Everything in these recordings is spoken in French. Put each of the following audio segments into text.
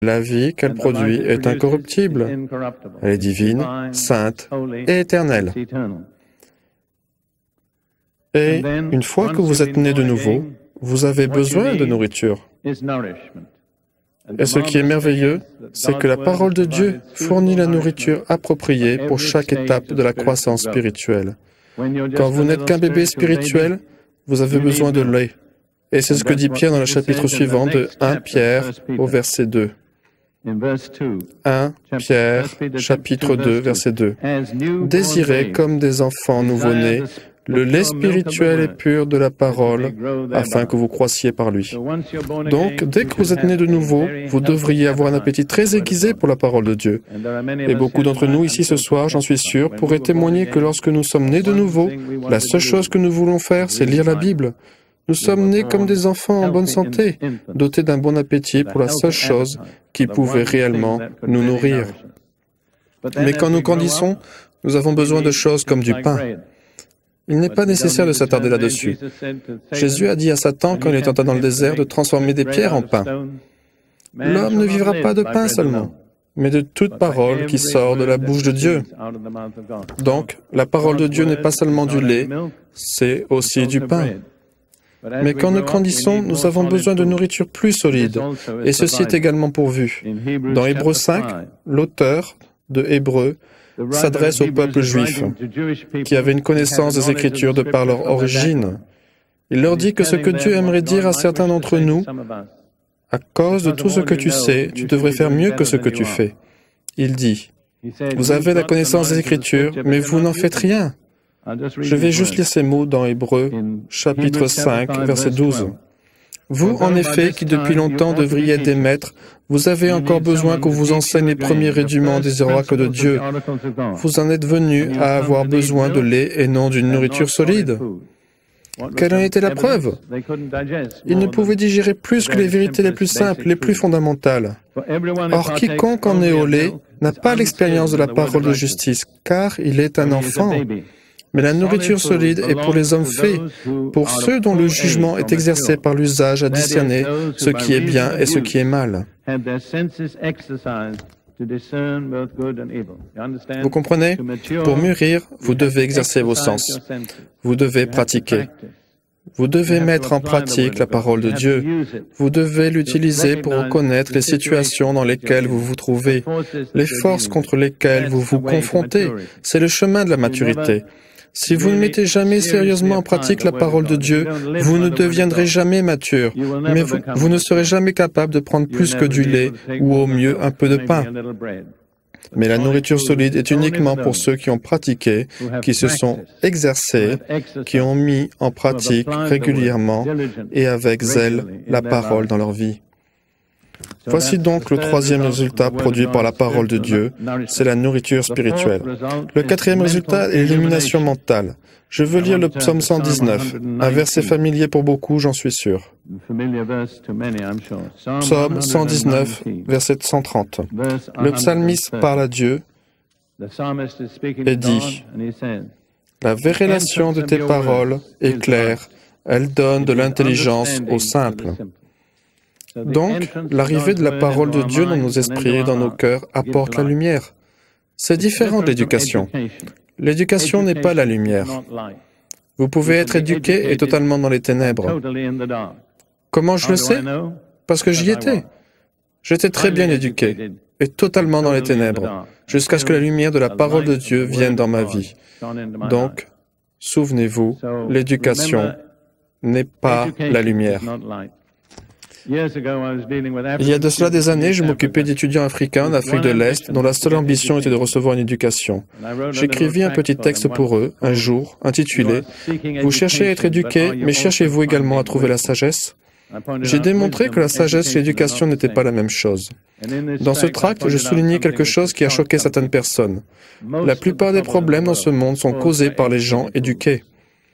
La vie qu'elle produit est incorruptible. Elle est divine, sainte et éternelle. Et une fois que vous êtes né de nouveau, vous avez besoin de nourriture. Et ce qui est merveilleux, c'est que la parole de Dieu fournit la nourriture appropriée pour chaque étape de la croissance spirituelle. Quand vous n'êtes qu'un bébé spirituel, vous avez besoin de lait. Et c'est ce que dit Pierre dans le chapitre suivant de 1 Pierre au verset 2. 1 Pierre, chapitre 2, verset 2. Désirez comme des enfants nouveau-nés le lait spirituel et pur de la parole, afin que vous croissiez par lui. Donc, dès que vous êtes né de nouveau, vous devriez avoir un appétit très aiguisé pour la parole de Dieu. Et beaucoup d'entre nous ici ce soir, j'en suis sûr, pourraient témoigner que lorsque nous sommes nés de nouveau, la seule chose que nous voulons faire, c'est lire la Bible. Nous sommes nés comme des enfants en bonne santé, dotés d'un bon appétit pour la seule chose qui pouvait réellement nous nourrir. Mais quand nous grandissons, nous avons besoin de choses comme du pain. Il n'est pas nécessaire de s'attarder là-dessus. Jésus a dit à Satan, quand il est entré dans le désert, de transformer des pierres en pain. L'homme ne vivra pas de pain seulement, mais de toute parole qui sort de la bouche de Dieu. Donc, la parole de Dieu n'est pas seulement du lait, c'est aussi du pain. Mais quand nous grandissons, nous avons besoin de nourriture plus solide, et ceci est également pourvu. Dans Hébreux 5, l'auteur de Hébreux s'adresse au peuple juif, qui avait une connaissance des Écritures de par leur origine. Il leur dit que ce que Dieu aimerait dire à certains d'entre nous, à cause de tout ce que tu sais, tu devrais faire mieux que ce que tu fais. Il dit, vous avez la connaissance des Écritures, mais vous n'en faites rien. Je vais juste lire ces mots dans Hébreux, chapitre 5, verset 12. Vous, en effet, qui depuis longtemps devriez être des maîtres, vous avez encore besoin qu'on vous enseigne les premiers rudiments des oracles de Dieu. Vous en êtes venus à avoir besoin de lait et non d'une nourriture solide. Quelle en était la preuve? Ils ne pouvaient digérer plus que les vérités les plus simples, les plus fondamentales. Or, quiconque en est au lait n'a pas l'expérience de la parole de justice, car il est un enfant. Mais la nourriture solide est pour les hommes faits, pour ceux dont le jugement est exercé par l'usage à discerner ce qui est bien et ce qui est mal. Vous comprenez? Pour mûrir, vous devez exercer vos sens. Vous devez pratiquer. Vous devez mettre en pratique la parole de Dieu. Vous devez l'utiliser pour reconnaître les situations dans lesquelles vous vous trouvez, les forces contre lesquelles vous vous confrontez. C'est le chemin de la maturité. Si vous ne mettez jamais sérieusement en pratique la parole de Dieu, vous ne deviendrez jamais mature, mais vous ne serez jamais capable de prendre plus que du lait ou au mieux un peu de pain. Mais la nourriture solide est uniquement pour ceux qui ont pratiqué, qui se sont exercés, qui ont mis en pratique régulièrement et avec zèle la parole dans leur vie. Voici donc le troisième résultat produit par la parole de Dieu, c'est la nourriture spirituelle. Le quatrième résultat est l'illumination mentale. Je veux lire le psaume 119, un verset familier pour beaucoup, j'en suis sûr. Psaume 119, verset 130. Le psalmiste parle à Dieu et dit, « La révélation de tes paroles est claire, elle donne de l'intelligence aux simples. » Donc, l'arrivée de la parole de Dieu dans nos esprits et dans nos cœurs apporte la lumière. C'est différent de l'éducation. L'éducation n'est pas la lumière. Vous pouvez être éduqué et totalement dans les ténèbres. Comment je le sais? Parce que j'y étais. J'étais très bien éduqué et totalement dans les ténèbres, jusqu'à ce que la lumière de la parole de Dieu vienne dans ma vie. Donc, souvenez-vous, l'éducation n'est pas la lumière. Il y a de cela des années, je m'occupais d'étudiants africains en Afrique de l'Est dont la seule ambition était de recevoir une éducation. J'écrivis un petit texte pour eux, un jour, intitulé « Vous cherchez à être éduqués, mais cherchez-vous également à trouver la sagesse ?» J'ai démontré que la sagesse et l'éducation n'étaient pas la même chose. Dans ce tract, je soulignais quelque chose qui a choqué certaines personnes. La plupart des problèmes dans ce monde sont causés par les gens éduqués.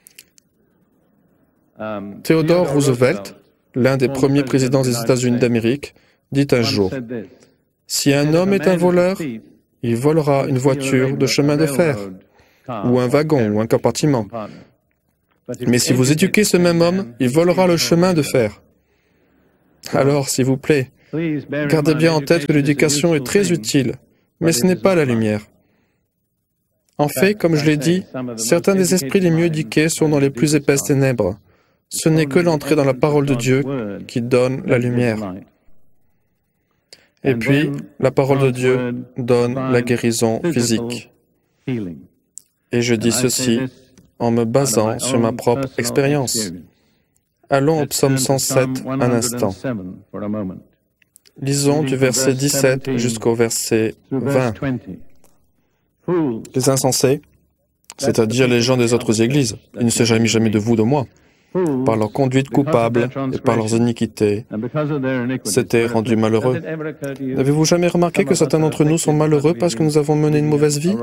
Theodore Roosevelt, l'un des premiers présidents des États-Unis d'Amérique, dit un jour, « Si un homme est un voleur, il volera une voiture de chemin de fer, ou un wagon, ou un compartiment. Mais si vous éduquez ce même homme, il volera le chemin de fer. » Alors, s'il vous plaît, Gardez bien en tête que l'éducation est très utile, mais ce n'est pas la lumière. En fait, comme je l'ai dit, certains des esprits les mieux éduqués sont dans les plus épaisses ténèbres. Ce n'est que l'entrée dans la parole de Dieu qui donne la lumière. Et puis, la parole de Dieu donne la guérison physique. Et je dis ceci en me basant sur ma propre expérience. Allons au psaume 107 un instant. Lisons du verset 17 jusqu'au verset 20. Les insensés, c'est-à-dire les gens des autres églises, il ne s'est jamais de vous, de moi, par leur conduite coupable et par leurs iniquités, s'étaient rendus malheureux. N'avez-vous jamais remarqué que certains d'entre nous sont malheureux parce que nous avons mené une mauvaise vie?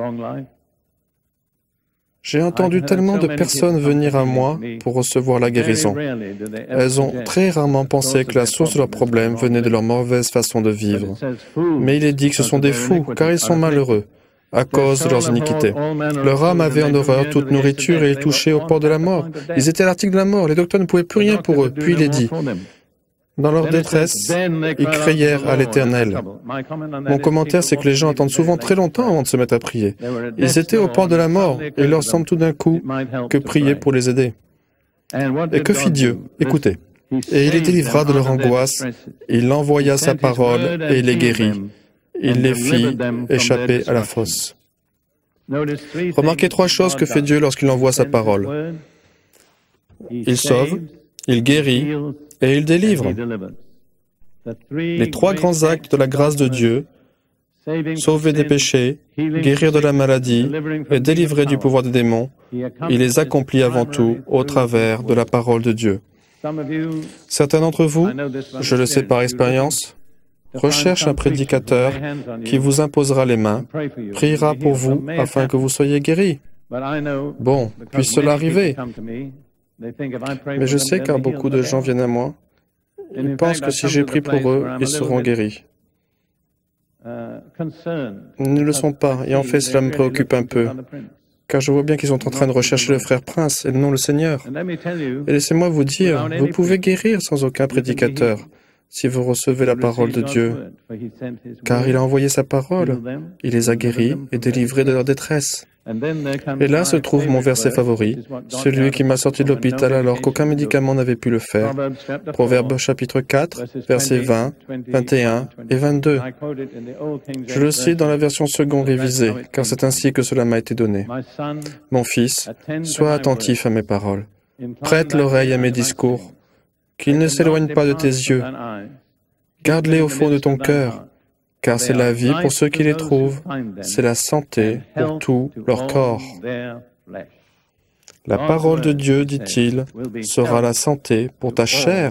J'ai entendu tellement de personnes venir à moi pour recevoir la guérison. Elles ont très rarement pensé que la source de leurs problèmes venait de leur mauvaise façon de vivre. Mais il est dit que ce sont des fous, car ils sont malheureux à cause de leurs iniquités. Leur âme avait en horreur toute nourriture et ils touchaient au port de la mort. Ils étaient à l'article de la mort. Les docteurs ne pouvaient plus rien pour eux. Puis il est dit, dans leur détresse, ils crièrent à l'Éternel. Mon commentaire, c'est que les gens attendent souvent très longtemps avant de se mettre à prier. Ils étaient au port de la mort et il leur semble tout d'un coup que prier pour les aider. Et que fit Dieu? Écoutez. Et il les délivra de leur angoisse, il envoya sa parole et il les guérit. Il les fit échapper à la fosse. Remarquez trois choses que fait Dieu lorsqu'il envoie sa parole. Il sauve, il guérit et il délivre. Les trois grands actes de la grâce de Dieu, sauver des péchés, guérir de la maladie et délivrer du pouvoir des démons, il les accomplit avant tout au travers de la parole de Dieu. Certains d'entre vous, je le sais par expérience, recherchent un prédicateur qui vous imposera les mains, priera pour vous afin que vous soyez guéris. Bon, puisse cela arriver. Mais je sais car beaucoup de gens viennent à moi. Ils pensent que si j'ai prié pour eux, ils seront guéris. Ils ne le sont pas, et en fait cela me préoccupe un peu, car je vois bien qu'ils sont en train de rechercher le frère prince et non le Seigneur. Et laissez-moi vous dire, vous pouvez guérir sans aucun prédicateur, si vous recevez la parole de Dieu, car il a envoyé sa parole, il les a guéris et délivrés de leur détresse. Et là se trouve mon verset favori, celui qui m'a sorti de l'hôpital alors qu'aucun médicament n'avait pu le faire. Proverbes chapitre 4, versets 20, 21 et 22. Je le cite dans la version seconde révisée, car c'est ainsi que cela m'a été donné. Mon fils, sois attentif à mes paroles. Prête l'oreille à mes discours. Qu'ils ne s'éloignent pas de tes yeux. Garde-les au fond de ton cœur, car c'est la vie pour ceux qui les trouvent, c'est la santé pour tout leur corps. La parole de Dieu, dit-il, sera la santé pour ta chair.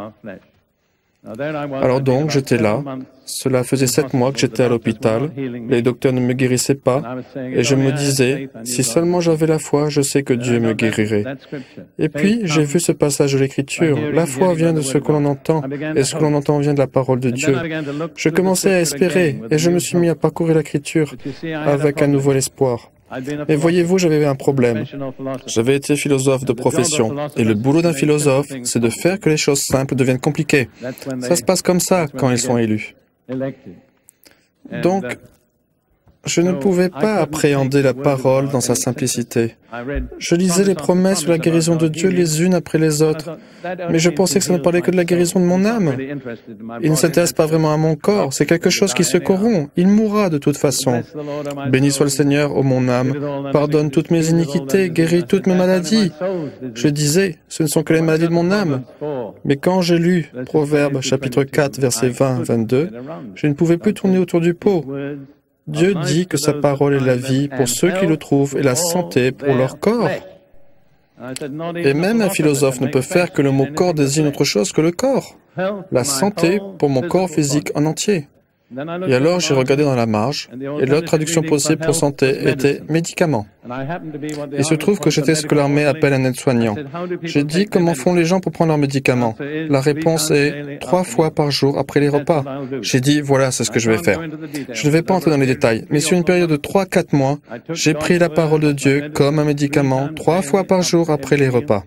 Alors donc, j'étais là. Cela faisait 7 mois que j'étais à l'hôpital. Les docteurs ne me guérissaient pas. Et je me disais, si seulement j'avais la foi, je sais que Dieu me guérirait. Et puis, j'ai vu ce passage de l'Écriture. La foi vient de ce que l'on entend. Et ce que l'on entend vient de la parole de Dieu. Je commençais à espérer. Et je me suis mis à parcourir l'Écriture avec un nouvel espoir. Mais voyez-vous, j'avais un problème. J'avais été philosophe de profession, et le boulot d'un philosophe, c'est de faire que les choses simples deviennent compliquées. Ça se passe comme ça quand ils sont élus. Donc, je ne pouvais pas appréhender la parole dans sa simplicité. Je lisais les promesses sur la guérison de Dieu les unes après les autres, mais je pensais que ça ne parlait que de la guérison de mon âme. Il ne s'intéresse pas vraiment à mon corps, c'est quelque chose qui se corrompt. Il mourra de toute façon. Béni soit le Seigneur, ô mon âme, pardonne toutes mes iniquités, guéris toutes mes maladies. Je disais, ce ne sont que les maladies de mon âme. Mais quand j'ai lu Proverbes chapitre 4, versets 20-22, je ne pouvais plus tourner autour du pot. Dieu dit que sa parole est la vie pour ceux qui le trouvent et la santé pour leur corps. Et même un philosophe ne peut faire que le mot corps désigne autre chose que le corps. La santé pour mon corps physique en entier. Et alors j'ai regardé dans la marge, et l'autre traduction possible pour santé était médicament. Il se trouve que j'étais ce que l'armée appelle un aide-soignant. J'ai dit comment font les gens pour prendre leurs médicaments. La réponse est 3 fois par jour après les repas. J'ai dit voilà, c'est ce que je vais faire. Je ne vais pas entrer dans les détails, mais sur une période de 3-4 mois, j'ai pris la parole de Dieu comme un médicament 3 fois par jour après les repas.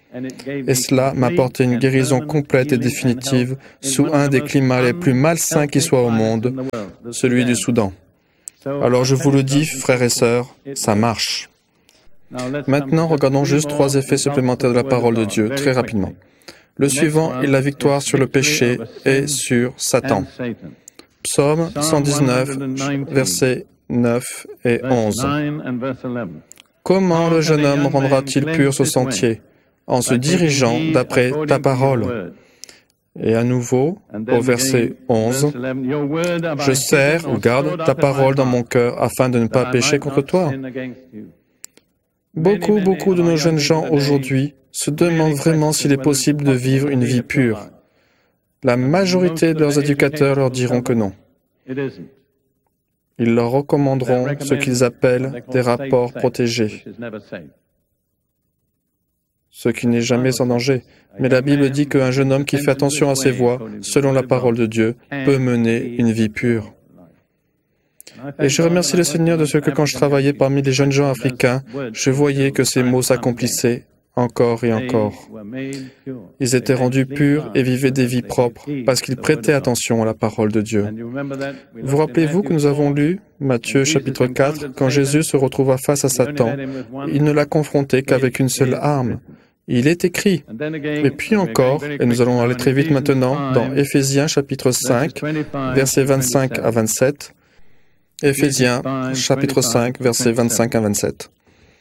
Et cela m'a apporté une guérison complète et définitive sous un des climats les plus malsains qui soient au monde, celui du Soudan. Alors je vous le dis, frères et sœurs, ça marche. Maintenant, regardons juste 3 effets supplémentaires de la parole de Dieu, très rapidement. Le suivant est la victoire sur le péché et sur Satan. Psaume 119, versets 9 et 11. Comment le jeune homme rendra-t-il pur ce sentier? En se dirigeant d'après ta parole. Et à nouveau, au verset 11, « Je serre ou garde ta parole dans mon cœur afin de ne pas pécher contre toi. » Beaucoup de nos jeunes gens aujourd'hui se demandent vraiment s'il est possible de vivre une vie pure. La majorité de leurs éducateurs leur diront que non. Ils leur recommanderont ce qu'ils appellent des rapports protégés, ce qui n'est jamais sans danger. Mais la Bible dit qu'un jeune homme qui fait attention à ses voies, selon la parole de Dieu, peut mener une vie pure. Et je remercie le Seigneur de ce que quand je travaillais parmi les jeunes gens africains, je voyais que ces mots s'accomplissaient encore et encore. Ils étaient rendus purs et vivaient des vies propres parce qu'ils prêtaient attention à la parole de Dieu. Vous rappelez-vous que nous avons lu Matthieu chapitre 4, quand Jésus se retrouva face à Satan, il ne l'a confronté qu'avec une seule arme. Il est écrit. Et puis encore, et nous allons aller très vite maintenant, dans Éphésiens chapitre 5, versets 25 à 27, Éphésiens chapitre 5, versets 25 à 27.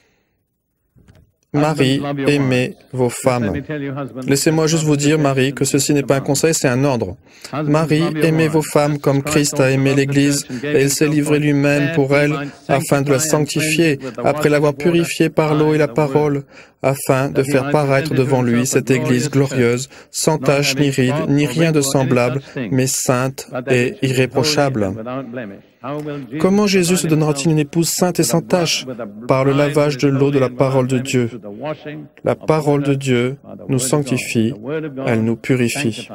Marie, aimez vos femmes. Laissez-moi juste vous dire, Marie, que ceci n'est pas un conseil, c'est un ordre. Marie, aimez vos femmes comme Christ a aimé l'Église, et il s'est livré lui-même pour elle, afin de la sanctifier, après l'avoir purifiée par l'eau et la parole, afin de faire paraître devant lui cette Église glorieuse, sans tache ni ride, ni rien de semblable, mais sainte et irréprochable. Comment Jésus se donnera-t-il une épouse sainte et sans tache? Par le lavage de l'eau de la parole de Dieu. La parole de Dieu nous sanctifie, elle nous purifie.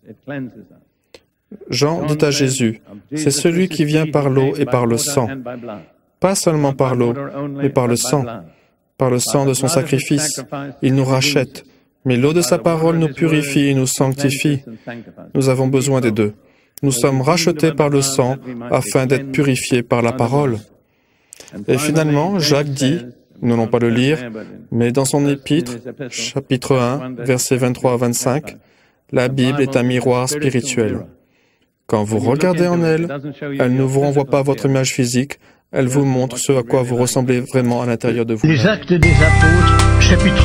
Jean dit à Jésus, c'est celui qui vient par l'eau et par le sang. Pas seulement par l'eau, mais par le sang de son sacrifice. Il nous rachète, mais l'eau de sa parole nous purifie et nous sanctifie. Nous avons besoin des deux. Nous sommes rachetés par le sang afin d'être purifiés par la parole. Et finalement, Jacques dit, nous n'allons pas le lire, mais dans son épître, chapitre 1, versets 23 à 25, la Bible est un miroir spirituel. Quand vous regardez en elle, elle ne vous renvoie pas votre image physique, elle vous montre ce à quoi vous ressemblez vraiment à l'intérieur de vous. Les Actes des Apôtres, chapitre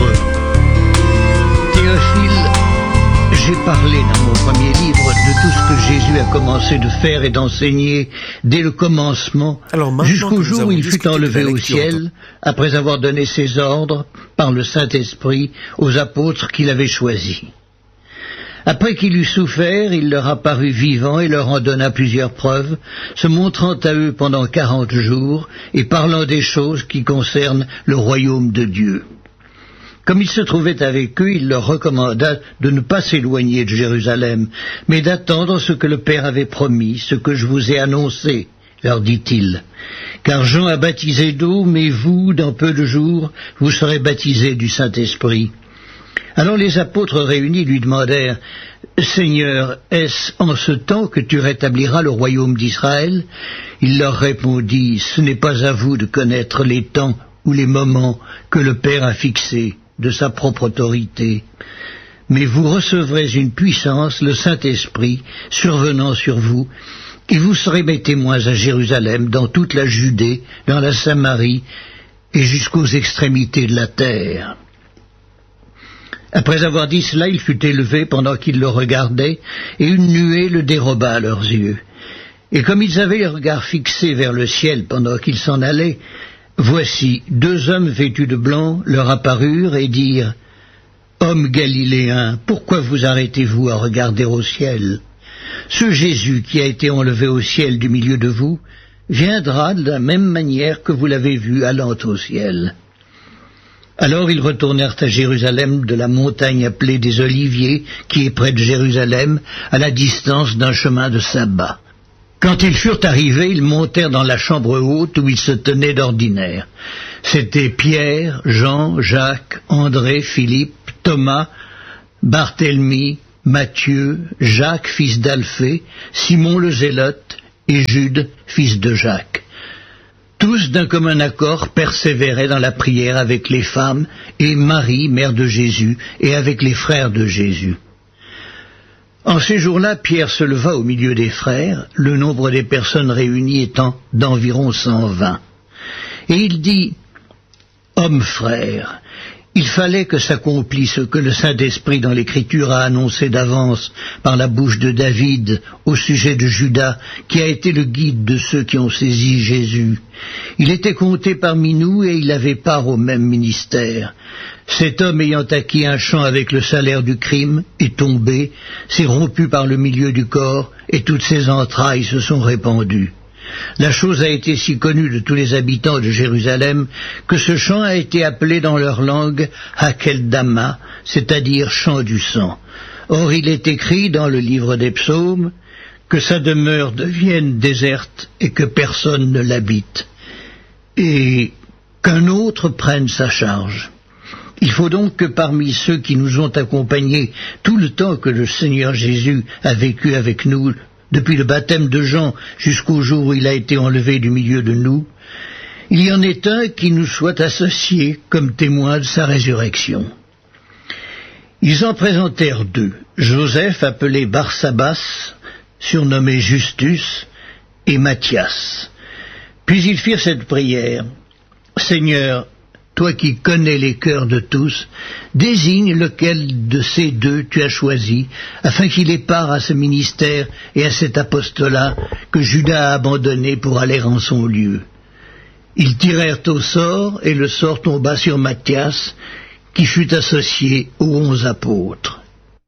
1. Théophile, j'ai parlé dans mon premier livre de tout ce que Jésus a commencé de faire et d'enseigner dès le commencement, jusqu'au jour où il fut enlevé au ciel, après avoir donné ses ordres par le Saint-Esprit aux apôtres qu'il avait choisis. Après qu'il eut souffert, il leur apparut vivant et leur en donna plusieurs preuves, se montrant à eux pendant 40 jours et parlant des choses qui concernent le royaume de Dieu. Comme il se trouvait avec eux, il leur recommanda de ne pas s'éloigner de Jérusalem, mais d'attendre ce que le Père avait promis, ce que je vous ai annoncé, leur dit-il. Car Jean a baptisé d'eau, mais vous, dans peu de jours, vous serez baptisés du Saint-Esprit. Alors les apôtres réunis lui demandèrent, « Seigneur, est-ce en ce temps que tu rétabliras le royaume d'Israël ?» Il leur répondit, « Ce n'est pas à vous de connaître les temps ou les moments que le Père a fixés de sa propre autorité. Mais vous recevrez une puissance, le Saint-Esprit, survenant sur vous, et vous serez mes témoins à Jérusalem, dans toute la Judée, dans la Samarie, et jusqu'aux extrémités de la terre. » Après avoir dit cela, il fut élevé pendant qu'ils le regardaient, et une nuée le déroba à leurs yeux. Et comme ils avaient les regards fixés vers le ciel pendant qu'ils s'en allaient, voici, 2 hommes vêtus de blanc leur apparurent et dirent, « Hommes galiléens, pourquoi vous arrêtez-vous à regarder au ciel? Ce Jésus qui a été enlevé au ciel du milieu de vous, viendra de la même manière que vous l'avez vu allant au ciel. » Alors ils retournèrent à Jérusalem de la montagne appelée des Oliviers, qui est près de Jérusalem, à la distance d'un chemin de sabbat. Quand ils furent arrivés, ils montèrent dans la chambre haute où ils se tenaient d'ordinaire. C'étaient Pierre, Jean, Jacques, André, Philippe, Thomas, Barthélemy, Matthieu, Jacques, fils d'Alphée, Simon le Zélote et Jude, fils de Jacques. Tous d'un commun accord persévéraient dans la prière avec les femmes et Marie, mère de Jésus, et avec les frères de Jésus. En ces jours-là, Pierre se leva au milieu des frères, le nombre des personnes réunies étant d'environ 120. Et il dit, « Hommes frères, il fallait que s'accomplisse ce que le Saint-Esprit dans l'Écriture a annoncé d'avance par la bouche de David au sujet de Judas, qui a été le guide de ceux qui ont saisi Jésus. Il était compté parmi nous et il avait part au même ministère. Cet homme ayant acquis un champ avec le salaire du crime est tombé, s'est rompu par le milieu du corps et toutes ses entrailles se sont répandues. La chose a été si connue de tous les habitants de Jérusalem que ce chant a été appelé dans leur langue Hakeldama, c'est-à-dire chant du sang. Or il est écrit dans le livre des psaumes que sa demeure devienne déserte et que personne ne l'habite, et qu'un autre prenne sa charge. Il faut donc que parmi ceux qui nous ont accompagnés tout le temps que le Seigneur Jésus a vécu avec nous, depuis le baptême de Jean jusqu'au jour où il a été enlevé du milieu de nous, il y en ait un qui nous soit associé comme témoin de sa résurrection. Ils en présentèrent deux, Joseph appelé Barsabas, surnommé Justus, et Matthias. Puis ils firent cette prière, « Seigneur, toi qui connais les cœurs de tous, désigne lequel de ces deux tu as choisi, afin qu'il ait part à ce ministère et à cet apostolat que Judas a abandonné pour aller en son lieu. » Ils tirèrent au sort, et le sort tomba sur Matthias, qui fut associé aux 11 apôtres.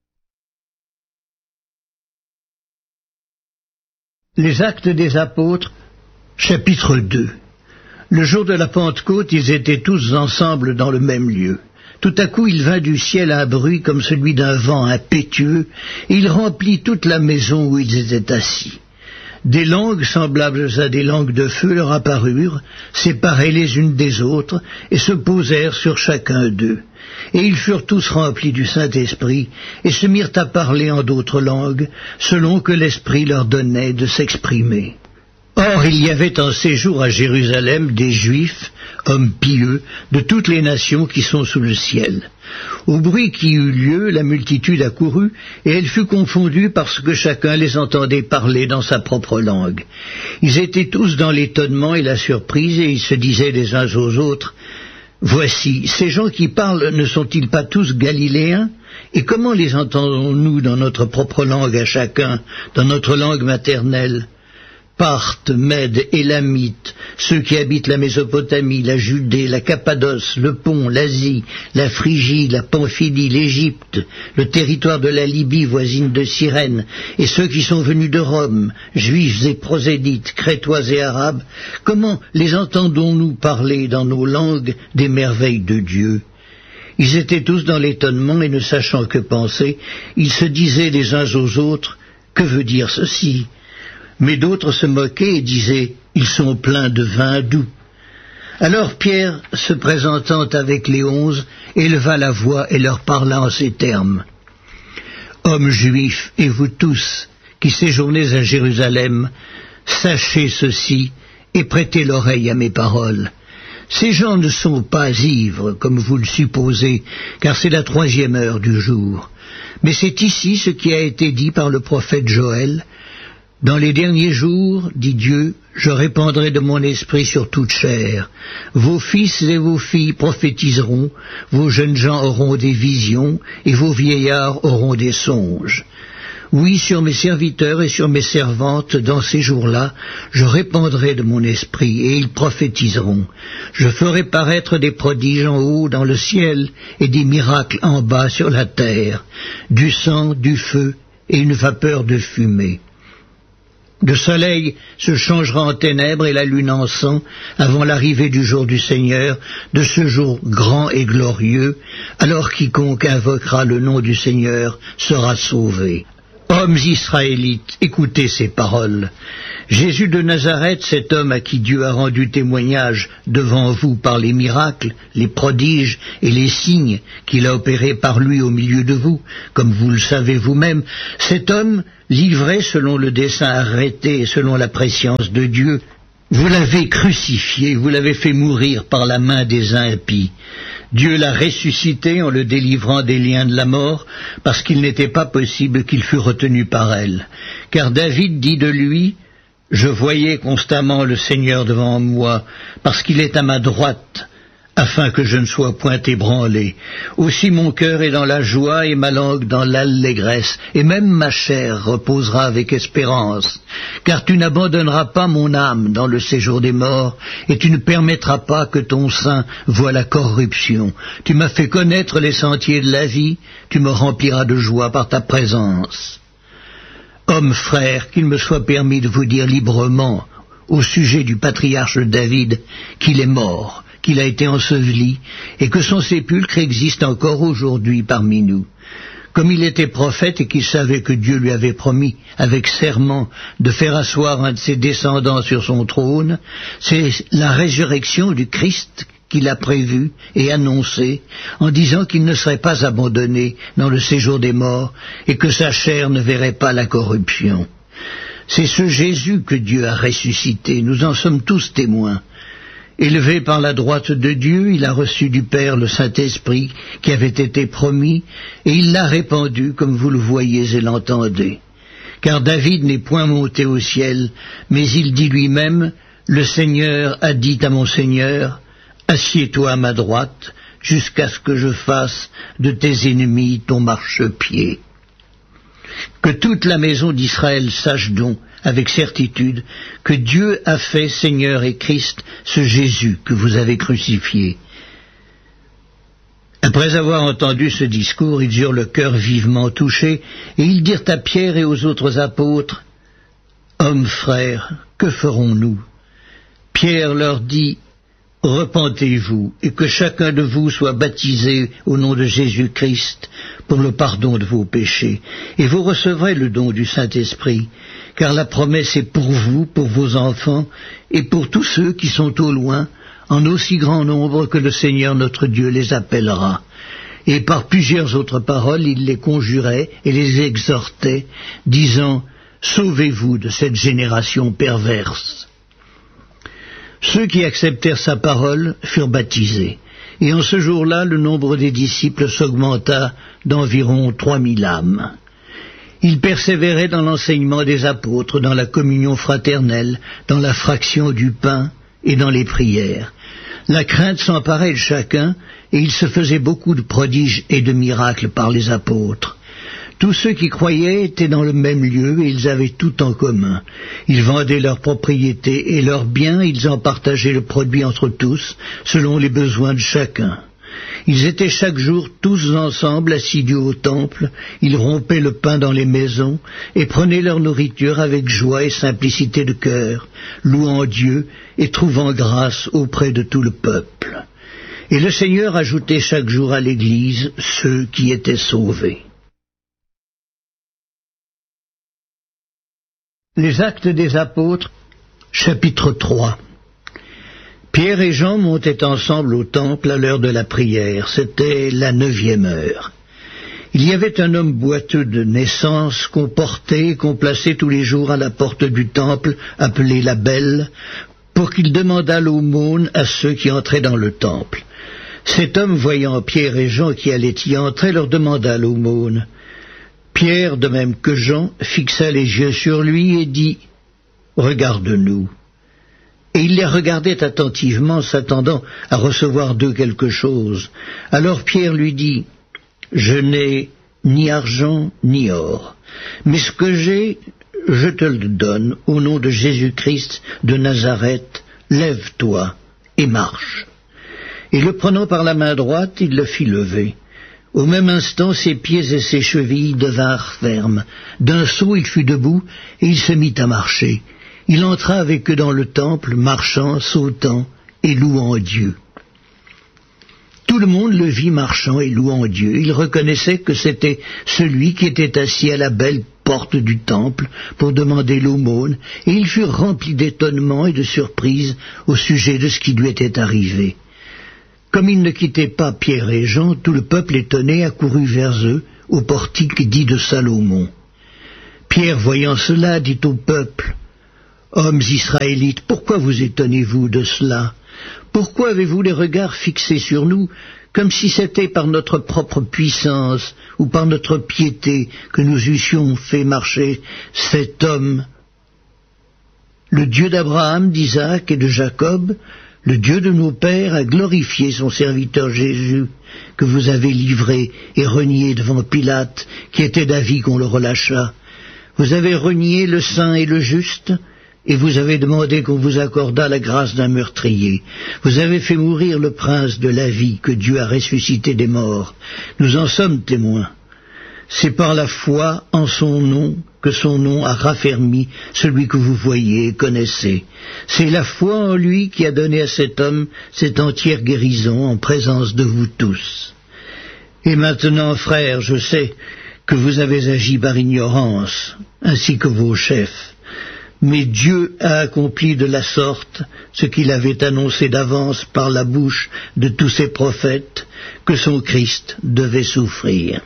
Les Actes des Apôtres, chapitre 2. Le jour de la Pentecôte, ils étaient tous ensemble dans le même lieu. Tout à coup, il vint du ciel un bruit comme celui d'un vent impétueux, et il remplit toute la maison où ils étaient assis. Des langues semblables à des langues de feu leur apparurent, séparées les unes des autres, et se posèrent sur chacun d'eux. Et ils furent tous remplis du Saint-Esprit, et se mirent à parler en d'autres langues, selon que l'Esprit leur donnait de s'exprimer. Or, il y avait en séjour à Jérusalem des Juifs, hommes pieux, de toutes les nations qui sont sous le ciel. Au bruit qui eut lieu, la multitude accourut, et elle fut confondue parce que chacun les entendait parler dans sa propre langue. Ils étaient tous dans l'étonnement et la surprise, et ils se disaient les uns aux autres, « Voici, ces gens qui parlent ne sont-ils pas tous galiléens ? Et comment les entendons-nous dans notre propre langue à chacun, dans notre langue maternelle ? Parthes, Mèdes, Élamites, ceux qui habitent la Mésopotamie, la Judée, la Cappadoce, le Pont, l'Asie, la Phrygie, la Pamphylie, l'Égypte, le territoire de la Libye voisine de Cyrène, et ceux qui sont venus de Rome, juifs et prosélytes, crétois et arabes, comment les entendons-nous parler dans nos langues des merveilles de Dieu ? Ils étaient tous dans l'étonnement et ne sachant que penser, ils se disaient les uns aux autres, « Que veut dire ceci ?» Mais d'autres se moquaient et disaient « Ils sont pleins de vin doux ». Alors Pierre, se présentant avec les 11, éleva la voix et leur parla en ces termes. « Hommes juifs, et vous tous, qui séjournez à Jérusalem, sachez ceci et prêtez l'oreille à mes paroles. Ces gens ne sont pas ivres, comme vous le supposez, car c'est la 3e heure du jour. Mais c'est ici ce qui a été dit par le prophète Joël. Dans les derniers jours, dit Dieu, je répandrai de mon esprit sur toute chair. Vos fils et vos filles prophétiseront, vos jeunes gens auront des visions, et vos vieillards auront des songes. Oui, sur mes serviteurs et sur mes servantes, dans ces jours-là, je répandrai de mon esprit, et ils prophétiseront. Je ferai paraître des prodiges en haut dans le ciel, et des miracles en bas sur la terre, du sang, du feu, et une vapeur de fumée. Le soleil se changera en ténèbres et la lune en sang avant l'arrivée du jour du Seigneur, de ce jour grand et glorieux, alors quiconque invoquera le nom du Seigneur sera sauvé. Hommes israélites, écoutez ces paroles. Jésus de Nazareth, cet homme à qui Dieu a rendu témoignage devant vous par les miracles, les prodiges et les signes qu'il a opérés par lui au milieu de vous, comme vous le savez vous-même, cet homme, livré selon le dessein arrêté et selon la prescience de Dieu, vous l'avez crucifié, vous l'avez fait mourir par la main des impies. Dieu l'a ressuscité en le délivrant des liens de la mort, parce qu'il n'était pas possible qu'il fût retenu par elle. Car David dit de lui, « Je voyais constamment le Seigneur devant moi, parce qu'il est à ma droite, afin que je ne sois point ébranlé. Aussi mon cœur est dans la joie et ma langue dans l'allégresse, et même ma chair reposera avec espérance. Car tu n'abandonneras pas mon âme dans le séjour des morts, et tu ne permettras pas que ton sein voie la corruption. Tu m'as fait connaître les sentiers de la vie, tu me rempliras de joie par ta présence. » Hommes, frères, qu'il me soit permis de vous dire librement, au sujet du patriarche David, qu'il est mort, qu'il a été enseveli, et que son sépulcre existe encore aujourd'hui parmi nous. Comme il était prophète et qu'il savait que Dieu lui avait promis, avec serment, de faire asseoir un de ses descendants sur son trône, c'est la résurrection du Christ qu'il a prévu et annoncé, en disant qu'il ne serait pas abandonné dans le séjour des morts, et que sa chair ne verrait pas la corruption. C'est ce Jésus que Dieu a ressuscité, nous en sommes tous témoins. Élevé par la droite de Dieu, il a reçu du Père le Saint-Esprit qui avait été promis, et il l'a répandu comme vous le voyez et l'entendez. Car David n'est point monté au ciel, mais il dit lui-même, « Le Seigneur a dit à mon Seigneur, assieds-toi à ma droite, jusqu'à ce que je fasse de tes ennemis ton marchepied. » Que toute la maison d'Israël sache donc, avec certitude, que Dieu a fait Seigneur et Christ ce Jésus que vous avez crucifié. Après avoir entendu ce discours, ils eurent le cœur vivement touché, et ils dirent à Pierre et aux autres apôtres, « Hommes frères, que ferons-nous » Pierre leur dit, « Repentez-vous, et que chacun de vous soit baptisé au nom de Jésus-Christ pour le pardon de vos péchés, et vous recevrez le don du Saint-Esprit, car la promesse est pour vous, pour vos enfants, et pour tous ceux qui sont au loin, en aussi grand nombre que le Seigneur notre Dieu les appellera. » Et par plusieurs autres paroles, il les conjurait et les exhortait, disant, « Sauvez-vous de cette génération perverse. » Ceux qui acceptèrent sa parole furent baptisés, et en ce jour-là, le nombre des disciples s'augmenta d'environ 3000 âmes. Ils persévéraient dans l'enseignement des apôtres, dans la communion fraternelle, dans la fraction du pain et dans les prières. La crainte s'emparait de chacun, et il se faisait beaucoup de prodiges et de miracles par les apôtres. Tous ceux qui croyaient étaient dans le même lieu et ils avaient tout en commun. Ils vendaient leurs propriétés et leurs biens, ils en partageaient le produit entre tous, selon les besoins de chacun. Ils étaient chaque jour tous ensemble assidus au temple, ils rompaient le pain dans les maisons et prenaient leur nourriture avec joie et simplicité de cœur, louant Dieu et trouvant grâce auprès de tout le peuple. Et le Seigneur ajoutait chaque jour à l'Église ceux qui étaient sauvés. Les Actes des Apôtres, chapitre 3. Pierre et Jean montaient ensemble au temple à l'heure de la prière. C'était la 9e heure. Il y avait un homme boiteux de naissance qu'on portait et qu'on plaçait tous les jours à la porte du temple, appelé la Belle, pour qu'il demandât l'aumône à ceux qui entraient dans le temple. Cet homme, voyant Pierre et Jean qui allaient y entrer, leur demanda l'aumône. Pierre, de même que Jean, fixa les yeux sur lui et dit « Regarde-nous ». Et il les regardait attentivement, s'attendant à recevoir d'eux quelque chose. Alors Pierre lui dit « Je n'ai ni argent ni or, mais ce que j'ai, je te le donne, au nom de Jésus-Christ de Nazareth, lève-toi et marche. » Et le prenant par la main droite, il le fit lever. Au même instant, ses pieds et ses chevilles devinrent fermes. D'un saut, il fut debout, et il se mit à marcher. Il entra avec eux dans le temple, marchant, sautant et louant Dieu. Tout Tout le monde le vit marchant et louant Dieu. Il reconnaissait que c'était celui qui était assis à la belle porte du temple pour demander l'aumône, et ils furent remplis d'étonnement et de surprise au sujet de ce qui lui était arrivé. Comme ils ne quittaient pas Pierre et Jean, tout le peuple étonné accourut vers eux, au portique dit de Salomon. Pierre, voyant cela, dit au peuple, « Hommes israélites, pourquoi vous étonnez-vous de cela ? Pourquoi avez-vous les regards fixés sur nous, comme si c'était par notre propre puissance ou par notre piété que nous eussions fait marcher cet homme ? Le Dieu d'Abraham, d'Isaac et de Jacob, le Dieu de nos pères, a glorifié son serviteur Jésus, que vous avez livré et renié devant Pilate, qui était d'avis qu'on le relâchât. Vous avez renié le saint et le juste, et vous avez demandé qu'on vous accordât la grâce d'un meurtrier. Vous avez fait mourir le prince de la vie que Dieu a ressuscité des morts. Nous en sommes témoins. C'est par la foi en son nom que son nom a raffermi celui que vous voyez et connaissez. C'est la foi en lui qui a donné à cet homme cette entière guérison en présence de vous tous. Et maintenant, frères, je sais que vous avez agi par ignorance, ainsi que vos chefs. Mais Dieu a accompli de la sorte ce qu'il avait annoncé d'avance par la bouche de tous ses prophètes, que son Christ devait souffrir.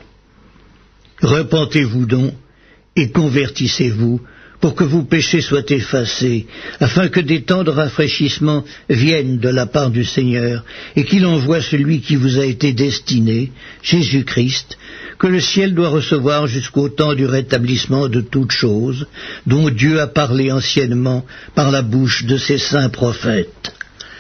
Repentez-vous donc et convertissez-vous pour que vos péchés soient effacés, afin que des temps de rafraîchissement viennent de la part du Seigneur, et qu'il envoie celui qui vous a été destiné, Jésus-Christ, que le ciel doit recevoir jusqu'au temps du rétablissement de toutes choses, dont Dieu a parlé anciennement par la bouche de ses saints prophètes.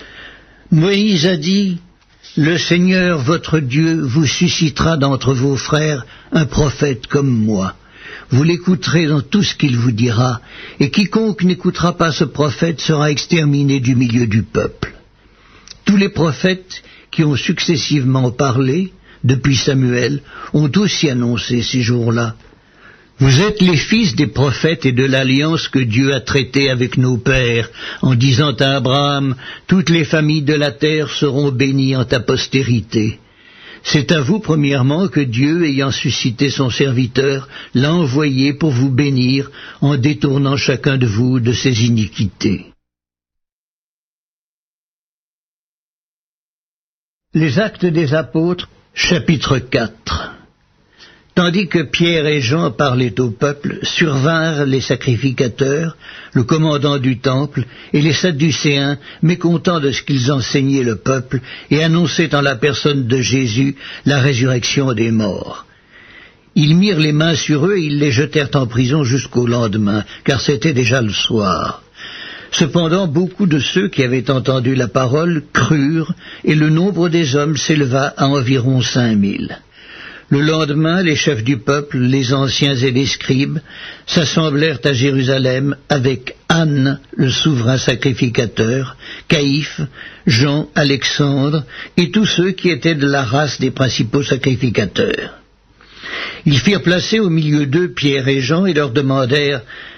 Moïse a dit, « Le Seigneur votre Dieu vous suscitera d'entre vos frères un prophète comme moi. Vous l'écouterez dans tout ce qu'il vous dira, et quiconque n'écoutera pas ce prophète sera exterminé du milieu du peuple. » Tous les prophètes qui ont successivement parlé, depuis Samuel, ont aussi annoncé ces jours-là. Vous êtes les fils des prophètes et de l'alliance que Dieu a traitée avec nos pères, en disant à Abraham, « Toutes les familles de la terre seront bénies en ta postérité. » C'est à vous, premièrement, que Dieu, ayant suscité son serviteur, l'a envoyé pour vous bénir, en détournant chacun de vous de ses iniquités. Les Actes des Apôtres, chapitre 4. Tandis que Pierre et Jean parlaient au peuple, survinrent les sacrificateurs, le commandant du temple, et les Sadducéens, mécontents de ce qu'ils enseignaient le peuple, et annonçaient en la personne de Jésus la résurrection des morts. Ils mirent les mains sur eux et ils les jetèrent en prison jusqu'au lendemain, car c'était déjà le soir. Cependant, beaucoup de ceux qui avaient entendu la parole crurent, et le nombre des hommes s'éleva à environ 5000. Le lendemain, les chefs du peuple, les anciens et les scribes, s'assemblèrent à Jérusalem avec Anne, le souverain sacrificateur, Caïphe, Jean, Alexandre, et tous ceux qui étaient de la race des principaux sacrificateurs. Ils firent placer au milieu d'eux Pierre et Jean et leur demandèrent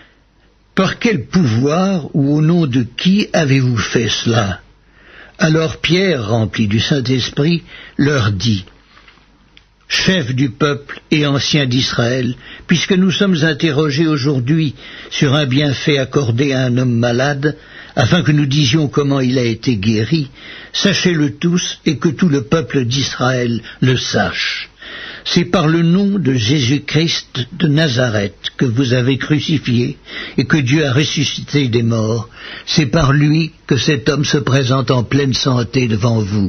« Par quel pouvoir ou au nom de qui avez-vous fait cela ?» Alors Pierre, rempli du Saint-Esprit, leur dit « Chefs du peuple et anciens d'Israël, puisque nous sommes interrogés aujourd'hui sur un bienfait accordé à un homme malade, afin que nous disions comment il a été guéri, sachez-le tous et que tout le peuple d'Israël le sache. C'est par le nom de Jésus-Christ de Nazareth que vous avez crucifié et que Dieu a ressuscité des morts. C'est par lui que cet homme se présente en pleine santé devant vous.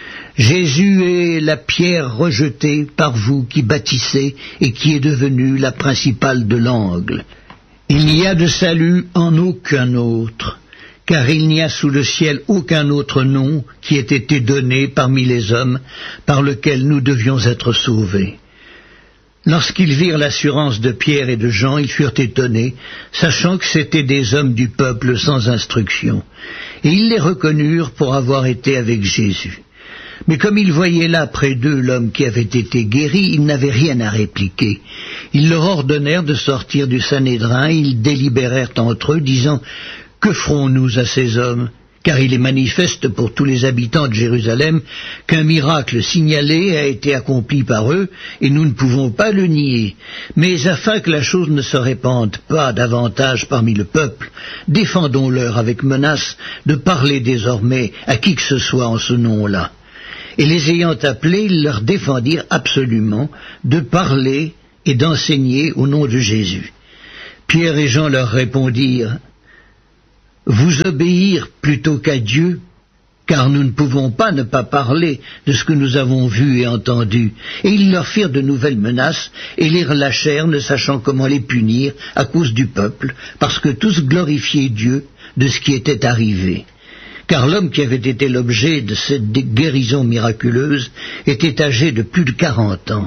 Jésus est la pierre rejetée par vous qui bâtissez et qui est devenue la principale de l'angle. Il n'y a de salut en aucun autre, car il n'y a sous le ciel aucun autre nom qui ait été donné parmi les hommes par lequel nous devions être sauvés. Lorsqu'ils virent l'assurance de Pierre et de Jean, ils furent étonnés, sachant que c'étaient des hommes du peuple sans instruction, et ils les reconnurent pour avoir été avec Jésus. Mais comme ils voyaient là près d'eux l'homme qui avait été guéri, ils n'avaient rien à répliquer. Ils leur ordonnèrent de sortir du Sanhédrin, ils délibérèrent entre eux, disant « Que ferons-nous à ces hommes ? car il est manifeste pour tous les habitants de Jérusalem qu'un miracle signalé a été accompli par eux, et nous ne pouvons pas le nier. Mais afin que la chose ne se répande pas davantage parmi le peuple, défendons-leur avec menace de parler désormais à qui que ce soit en ce nom-là. Et les ayant appelés, ils leur défendirent absolument de parler et d'enseigner au nom de Jésus. Pierre et Jean leur répondirent: vous obéir plutôt qu'à Dieu, car nous ne pouvons pas ne pas parler de ce que nous avons vu et entendu. Et ils leur firent de nouvelles menaces, et les relâchèrent, ne sachant comment les punir à cause du peuple, parce que tous glorifiaient Dieu de ce qui était arrivé. Car l'homme qui avait été l'objet de cette guérison miraculeuse était âgé de plus de 40 ans.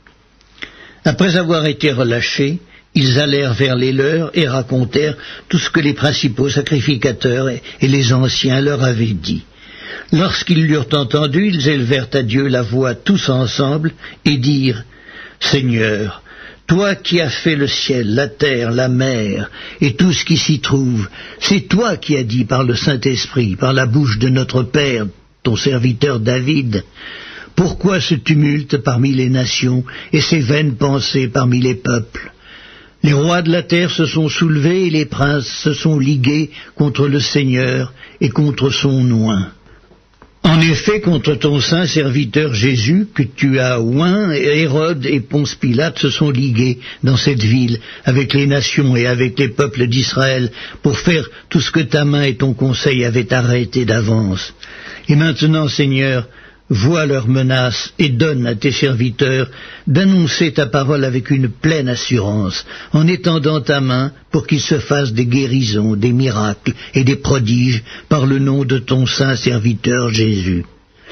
Après avoir été relâchés, ils allèrent vers les leurs et racontèrent tout ce que les principaux sacrificateurs et les anciens leur avaient dit. Lorsqu'ils l'eurent entendu, ils élevèrent à Dieu la voix tous ensemble et dirent: Seigneur, toi qui as fait le ciel, la terre, la mer et tout ce qui s'y trouve, c'est toi qui as dit par le Saint-Esprit, par la bouche de notre Père, ton serviteur David: pourquoi ce tumulte parmi les nations et ces vaines pensées parmi les peuples? Les rois de la terre se sont soulevés et les princes se sont ligués contre le Seigneur et contre son oint. En effet, contre ton saint serviteur Jésus, que tu as oint, Hérode et Ponce Pilate se sont ligués dans cette ville avec les nations et avec les peuples d'Israël pour faire tout ce que ta main et ton conseil avaient arrêté d'avance. Et maintenant, Seigneur, vois leurs menaces et donne à tes serviteurs d'annoncer ta parole avec une pleine assurance, en étendant ta main pour qu'ils se fassent des guérisons, des miracles et des prodiges par le nom de ton saint serviteur Jésus.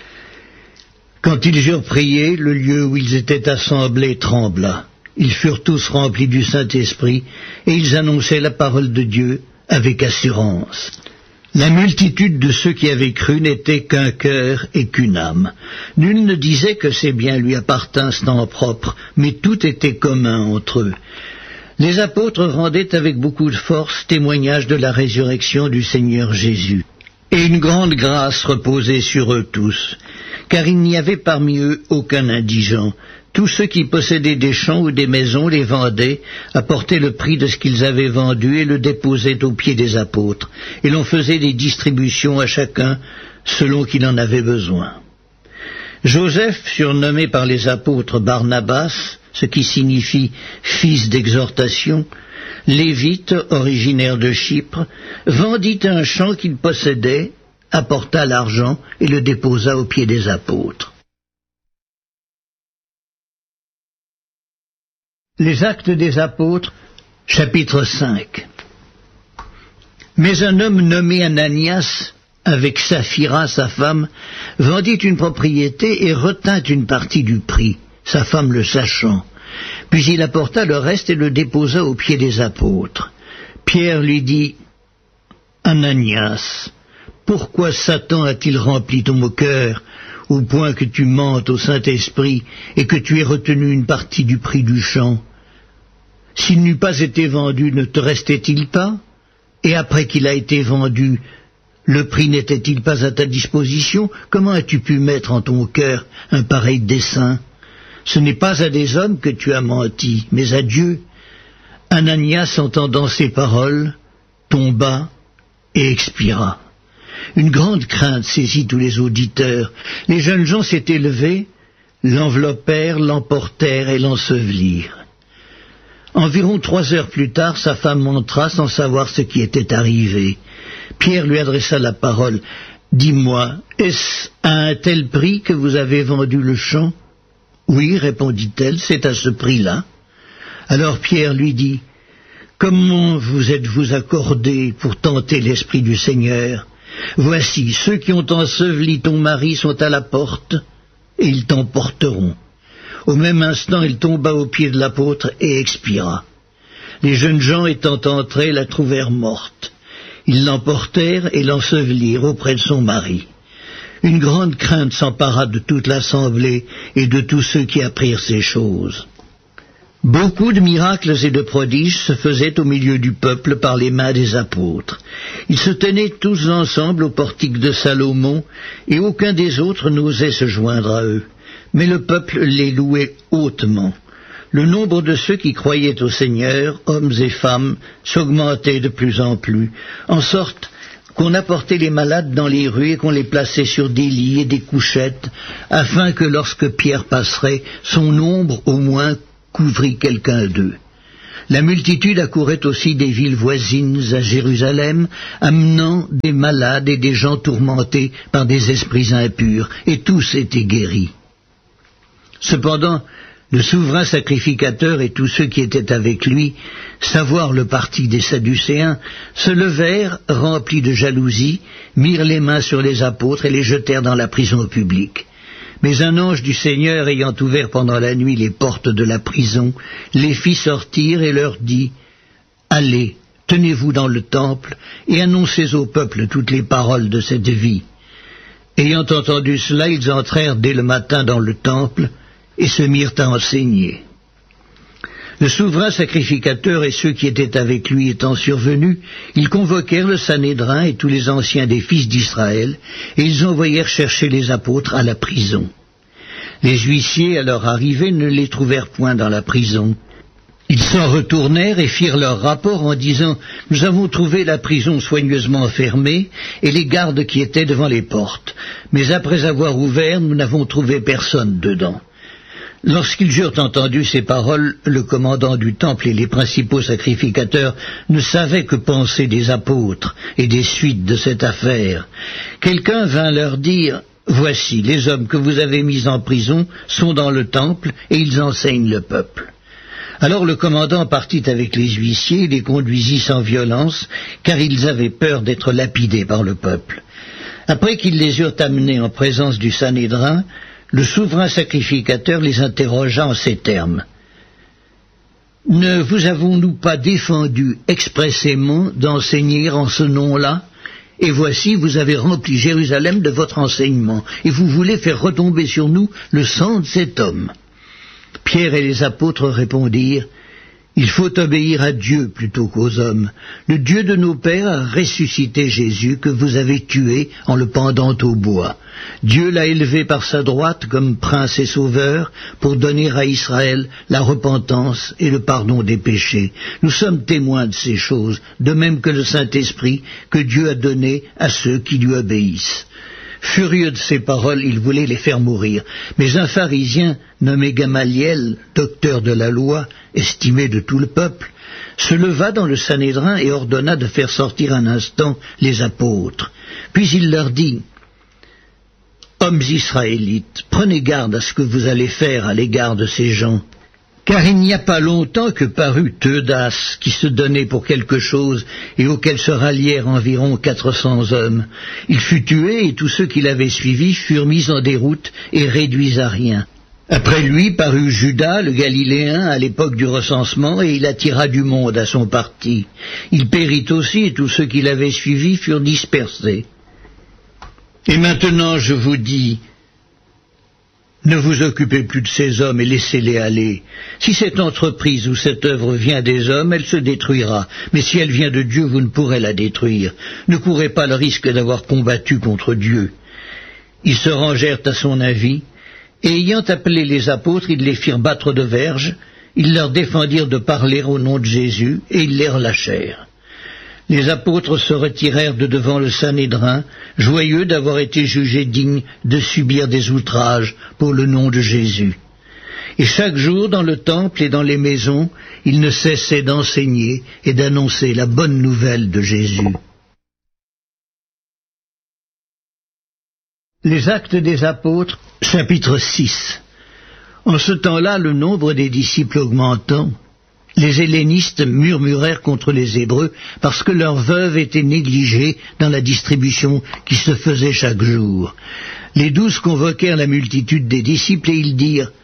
Quand ils eurent prié, le lieu où ils étaient assemblés trembla. Ils furent tous remplis du Saint-Esprit et ils annonçaient la parole de Dieu avec assurance. La multitude de ceux qui avaient cru n'était qu'un cœur et qu'une âme. Nul ne disait que ses biens lui appartinssent en propre, mais tout était commun entre eux. Les apôtres rendaient avec beaucoup de force témoignage de la résurrection du Seigneur Jésus. Et une grande grâce reposait sur eux tous, car il n'y avait parmi eux aucun indigent. Tous ceux qui possédaient des champs ou des maisons les vendaient, apportaient le prix de ce qu'ils avaient vendu et le déposaient aux pieds des apôtres. Et l'on faisait des distributions à chacun selon qu'il en avait besoin. Joseph, surnommé par les apôtres Barnabas, ce qui signifie fils d'exhortation, lévite, originaire de Chypre, vendit un champ qu'il possédait, apporta l'argent et le déposa aux pieds des apôtres. Les Actes des Apôtres, chapitre 5. Mais un homme nommé Ananias, avec Saphira, sa femme, vendit une propriété et retint une partie du prix, sa femme le sachant. Puis il apporta le reste et le déposa aux pieds des apôtres. Pierre lui dit: Ananias, pourquoi Satan a-t-il rempli ton cœur, au point que tu mentes au Saint-Esprit et que tu aies retenu une partie du prix du champ? S'il n'eût pas été vendu, ne te restait-il pas? Et après qu'il a été vendu, le prix n'était-il pas à ta disposition? Comment as-tu pu mettre en ton cœur un pareil dessein? Ce n'est pas à des hommes que tu as menti, mais à Dieu. Ananias, entendant ces paroles, tomba et expira. Une grande crainte saisit tous les auditeurs. Les jeunes gens s'étaient levés, l'enveloppèrent, l'emportèrent et l'ensevelirent. Environ 3 heures plus tard, sa femme entra sans savoir ce qui était arrivé. Pierre lui adressa la parole. « Dis-moi, est-ce à un tel prix que vous avez vendu le champ ?»« Oui, répondit-elle, c'est à ce prix-là. » Alors Pierre lui dit, « Comment vous êtes-vous accordé pour tenter l'Esprit du Seigneur ? Voici, ceux qui ont enseveli ton mari sont à la porte, et ils t'emporteront. » Au même instant, il tomba aux pieds de l'apôtre et expira. Les jeunes gens étant entrés la trouvèrent morte. Ils l'emportèrent et l'ensevelirent auprès de son mari. Une grande crainte s'empara de toute l'assemblée et de tous ceux qui apprirent ces choses. Beaucoup de miracles et de prodiges se faisaient au milieu du peuple par les mains des apôtres. Ils se tenaient tous ensemble au portique de Salomon, et aucun des autres n'osait se joindre à eux. Mais le peuple les louait hautement. Le nombre de ceux qui croyaient au Seigneur, hommes et femmes, s'augmentait de plus en plus, en sorte qu'on apportait les malades dans les rues et qu'on les plaçait sur des lits et des couchettes, afin que lorsque Pierre passerait, son ombre au moins couvrit quelqu'un d'eux. La multitude accourait aussi des villes voisines à Jérusalem, amenant des malades et des gens tourmentés par des esprits impurs, et tous étaient guéris. Cependant, le souverain sacrificateur et tous ceux qui étaient avec lui, savoir le parti des Sadducéens, se levèrent, remplis de jalousie, mirent les mains sur les apôtres et les jetèrent dans la prison publique. Mais un ange du Seigneur, ayant ouvert pendant la nuit les portes de la prison, les fit sortir et leur dit « Allez, tenez-vous dans le temple et annoncez au peuple toutes les paroles de cette vie. » Ayant entendu cela, ils entrèrent dès le matin dans le temple et se mirent à enseigner. Le souverain sacrificateur et ceux qui étaient avec lui étant survenus, ils convoquèrent le Sanhédrin et tous les anciens des fils d'Israël, et ils envoyèrent chercher les apôtres à la prison. Les huissiers, à leur arrivée, ne les trouvèrent point dans la prison. Ils s'en retournèrent et firent leur rapport en disant « Nous avons trouvé la prison soigneusement fermée et les gardes qui étaient devant les portes, mais après avoir ouvert, nous n'avons trouvé personne dedans. » Lorsqu'ils eurent entendu ces paroles, le commandant du temple et les principaux sacrificateurs ne savaient que penser des apôtres et des suites de cette affaire. Quelqu'un vint leur dire « Voici, les hommes que vous avez mis en prison sont dans le temple et ils enseignent le peuple. » Alors le commandant partit avec les huissiers et les conduisit sans violence, car ils avaient peur d'être lapidés par le peuple. Après qu'ils les eurent amenés en présence du Sanhédrin, le souverain sacrificateur les interrogea en ces termes. « Ne vous avons-nous pas défendu expressément d'enseigner en ce nom-là ? Et voici, vous avez rempli Jérusalem de votre enseignement, et vous voulez faire retomber sur nous le sang de cet homme. » Pierre et les apôtres répondirent, « Il faut obéir à Dieu plutôt qu'aux hommes. Le Dieu de nos pères a ressuscité Jésus que vous avez tué en le pendant au bois. Dieu l'a élevé par sa droite comme prince et sauveur pour donner à Israël la repentance et le pardon des péchés. Nous sommes témoins de ces choses, de même que le Saint-Esprit que Dieu a donné à ceux qui lui obéissent. » Furieux de ces paroles, il voulait les faire mourir. Mais un pharisien, nommé Gamaliel, docteur de la loi, estimé de tout le peuple, se leva dans le Sanhédrin et ordonna de faire sortir un instant les apôtres. Puis il leur dit, « Hommes israélites, prenez garde à ce que vous allez faire à l'égard de ces gens. Car il n'y a pas longtemps que parut Theudas, qui se donnait pour quelque chose, et auquel se rallièrent environ 400 hommes. Il fut tué, et tous ceux qui l'avaient suivi furent mis en déroute et réduits à rien. Après lui parut Judas, le Galiléen, à l'époque du recensement, et il attira du monde à son parti. Il périt aussi, et tous ceux qui l'avaient suivi furent dispersés. Et maintenant je vous dis, ne vous occupez plus de ces hommes et laissez-les aller. Si cette entreprise ou cette œuvre vient des hommes, elle se détruira. Mais si elle vient de Dieu, vous ne pourrez la détruire. Ne courez pas le risque d'avoir combattu contre Dieu. » Ils se rangèrent à son avis, et ayant appelé les apôtres, ils les firent battre de verges, ils leur défendirent de parler au nom de Jésus, et ils les relâchèrent. Les apôtres se retirèrent de devant le Sanhédrin, joyeux d'avoir été jugés dignes de subir des outrages pour le nom de Jésus. Et chaque jour, dans le temple et dans les maisons, ils ne cessaient d'enseigner et d'annoncer la bonne nouvelle de Jésus. Les Actes des Apôtres, chapitre 6. En ce temps-là, le nombre des disciples augmentant, les hellénistes murmurèrent contre les Hébreux parce que leurs veuves étaient négligées dans la distribution qui se faisait chaque jour. Les 12 convoquèrent la multitude des disciples et ils dirent «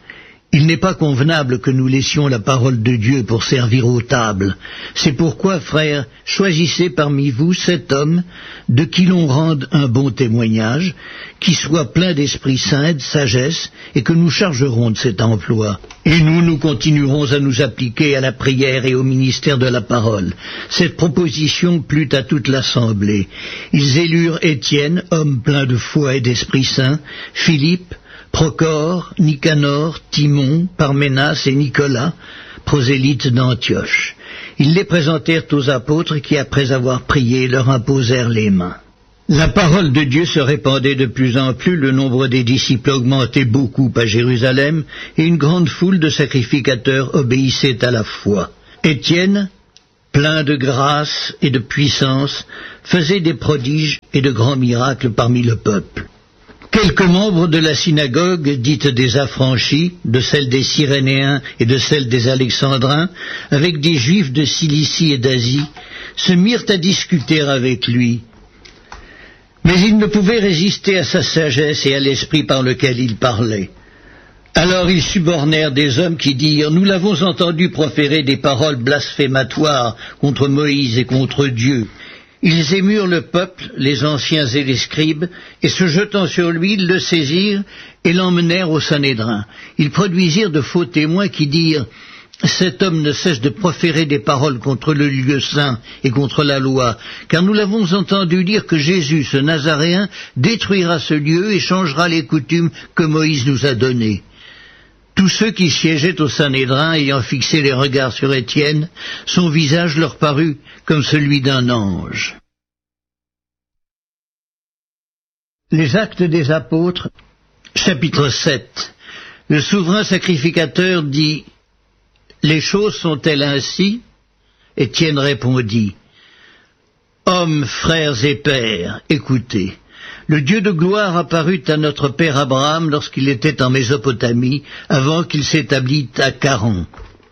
Il n'est pas convenable que nous laissions la parole de Dieu pour servir aux tables. C'est pourquoi, frères, choisissez parmi vous 7 hommes de qui l'on rende un bon témoignage, qui soient pleins d'Esprit Saint, de sagesse, et que nous chargerons de cet emploi. Et nous continuerons à nous appliquer à la prière et au ministère de la parole. Cette proposition plut à toute l'assemblée. Ils élurent Étienne, homme plein de foi et d'Esprit Saint, Philippe, Procor, Nicanor, Timon, Parménas et Nicolas, prosélytes d'Antioche. Ils les présentèrent aux apôtres qui, après avoir prié, leur imposèrent les mains. La parole de Dieu se répandait de plus en plus, le nombre des disciples augmentait beaucoup à Jérusalem, et une grande foule de sacrificateurs obéissait à la foi. Étienne, plein de grâce et de puissance, faisait des prodiges et de grands miracles parmi le peuple. Quelques membres de la synagogue, dite des affranchis, de celle des Cyrénéens et de celle des Alexandrins, avec des Juifs de Cilicie et d'Asie, se mirent à discuter avec lui. Mais ils ne pouvaient résister à sa sagesse et à l'esprit par lequel il parlait. Alors ils subornèrent des hommes qui dirent « Nous l'avons entendu proférer des paroles blasphématoires contre Moïse et contre Dieu. » Ils émurent le peuple, les anciens et les scribes, et se jetant sur lui, ils le saisirent et l'emmenèrent au Sanhédrin. Ils produisirent de faux témoins qui dirent « Cet homme ne cesse de proférer des paroles contre le lieu saint et contre la loi, car nous l'avons entendu dire que Jésus, ce Nazaréen, détruira ce lieu et changera les coutumes que Moïse nous a données. » Tous ceux qui siégeaient au Sanhédrin, ayant fixé les regards sur Étienne, son visage leur parut comme celui d'un ange. Les Actes des Apôtres, chapitre 7. Le souverain sacrificateur dit « Les choses sont-elles ainsi ?» Étienne répondit « Hommes, frères et pères, écoutez. Le Dieu de gloire apparut à notre père Abraham lorsqu'il était en Mésopotamie, avant qu'il s'établît à Charan.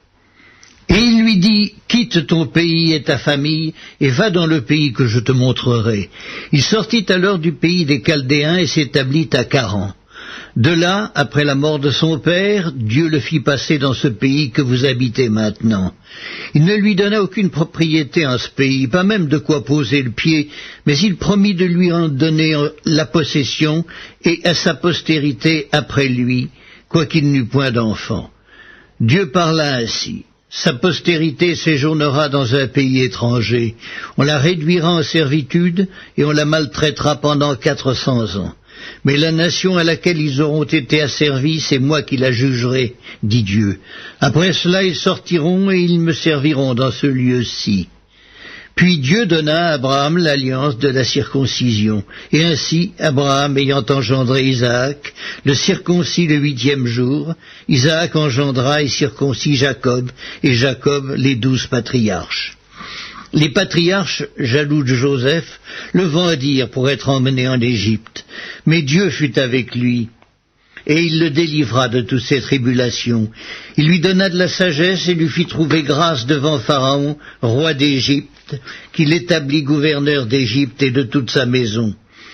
Et il lui dit, quitte ton pays et ta famille, et va dans le pays que je te montrerai. Il sortit alors du pays des Chaldéens et s'établit à Charan. De là, après la mort de son père, Dieu le fit passer dans ce pays que vous habitez maintenant. Il ne lui donna aucune propriété en ce pays, pas même de quoi poser le pied, mais il promit de lui en donner la possession et à sa postérité après lui, quoiqu'il n'eût point d'enfant. Dieu parla ainsi. Sa postérité séjournera dans un pays étranger. On la réduira en servitude et on la maltraitera pendant 400 ans. Mais la nation à laquelle ils auront été asservis, c'est moi qui la jugerai, dit Dieu. Après cela, ils sortiront et ils me serviront dans ce lieu-ci. Puis Dieu donna à Abraham l'alliance de la circoncision. Et ainsi, Abraham ayant engendré Isaac, le circoncis le 8e jour, Isaac engendra et circoncis Jacob, et Jacob les 12 patriarches. Les patriarches, jaloux de Joseph, le vendirent pour être emmené en Égypte. Mais Dieu fut avec lui, et il le délivra de toutes ses tribulations. Il lui donna de la sagesse et lui fit trouver grâce devant Pharaon, roi d'Égypte, qui l'établit gouverneur d'Égypte et de toute sa maison.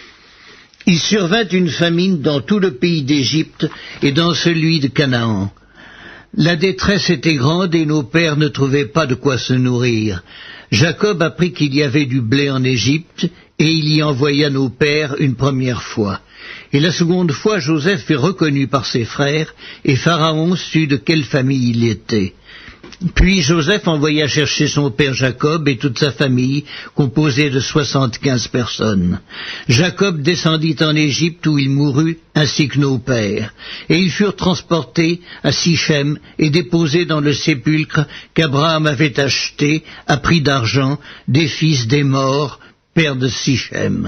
Il survint une famine dans tout le pays d'Égypte et dans celui de Canaan. La détresse était grande et nos pères ne trouvaient pas de quoi se nourrir. Jacob apprit qu'il y avait du blé en Égypte, et il y envoya nos pères une première fois. Et la seconde fois, Joseph fut reconnu par ses frères, et Pharaon sut de quelle famille il était. Puis Joseph envoya chercher son père Jacob et toute sa famille, composée de 75 personnes. Jacob descendit en Égypte où il mourut, ainsi que nos pères. Et ils furent transportés à Sichem et déposés dans le sépulcre qu'Abraham avait acheté, à prix d'argent, des fils des morts, père de Sichem.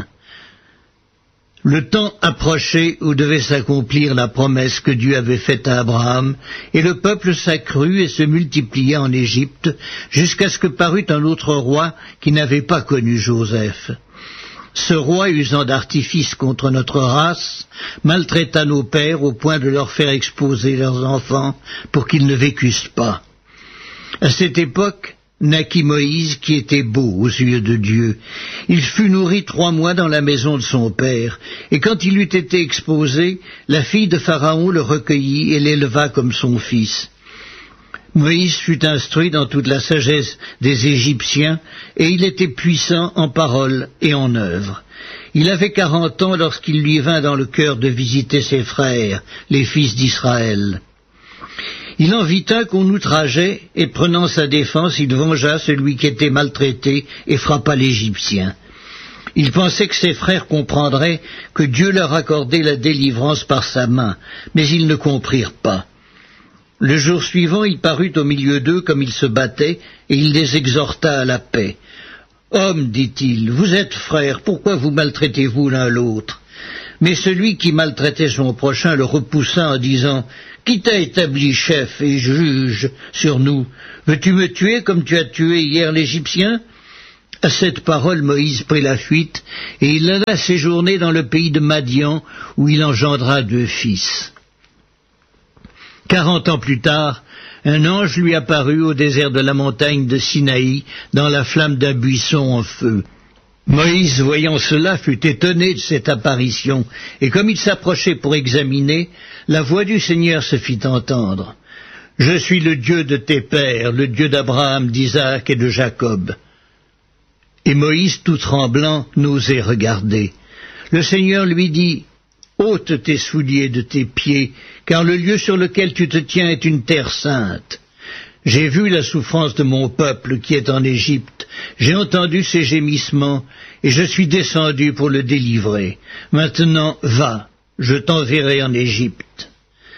Le temps approchait où devait s'accomplir la promesse que Dieu avait faite à Abraham, et le peuple s'accrut et se multiplia en Égypte, jusqu'à ce que parut un autre roi qui n'avait pas connu Joseph. Ce roi, usant d'artifice contre notre race, maltraita nos pères au point de leur faire exposer leurs enfants pour qu'ils ne vécussent pas. À cette époque, naquit Moïse qui était beau aux yeux de Dieu. Il fut nourri 3 mois dans la maison de son père, et quand il eut été exposé, la fille de Pharaon le recueillit et l'éleva comme son fils. Moïse fut instruit dans toute la sagesse des Égyptiens, et il était puissant en parole et en œuvre. Il avait 40 ans lorsqu'il lui vint dans le cœur de visiter ses frères, les fils d'Israël. Il en vit un qu'on outrageait, et prenant sa défense, il vengea celui qui était maltraité et frappa l'Égyptien. Il pensait que ses frères comprendraient que Dieu leur accordait la délivrance par sa main, mais ils ne comprirent pas. Le jour suivant, il parut au milieu d'eux comme ils se battaient, et il les exhorta à la paix. « Hommes, dit-il, vous êtes frères, pourquoi vous maltraitez-vous l'un l'autre ?» Mais celui qui maltraitait son prochain le repoussa en disant « Qui t'a établi chef et juge sur nous? Veux-tu me tuer comme tu as tué hier l'Égyptien ?» À cette parole, Moïse prit la fuite, et il alla séjourner dans le pays de Madian, où il engendra 2 fils. 40 ans plus tard, un ange lui apparut au désert de la montagne de Sinaï, dans la flamme d'un buisson en feu. Moïse, voyant cela, fut étonné de cette apparition, et comme il s'approchait pour examiner, la voix du Seigneur se fit entendre. « Je suis le Dieu de tes pères, le Dieu d'Abraham, d'Isaac et de Jacob. » Et Moïse, tout tremblant, n'osait regarder. Le Seigneur lui dit, « Ôte tes souliers de tes pieds, car le lieu sur lequel tu te tiens est une terre sainte. J'ai vu la souffrance de mon peuple qui est en Égypte, j'ai entendu ses gémissements, et je suis descendu pour le délivrer. Maintenant, va, je t'enverrai en Égypte. »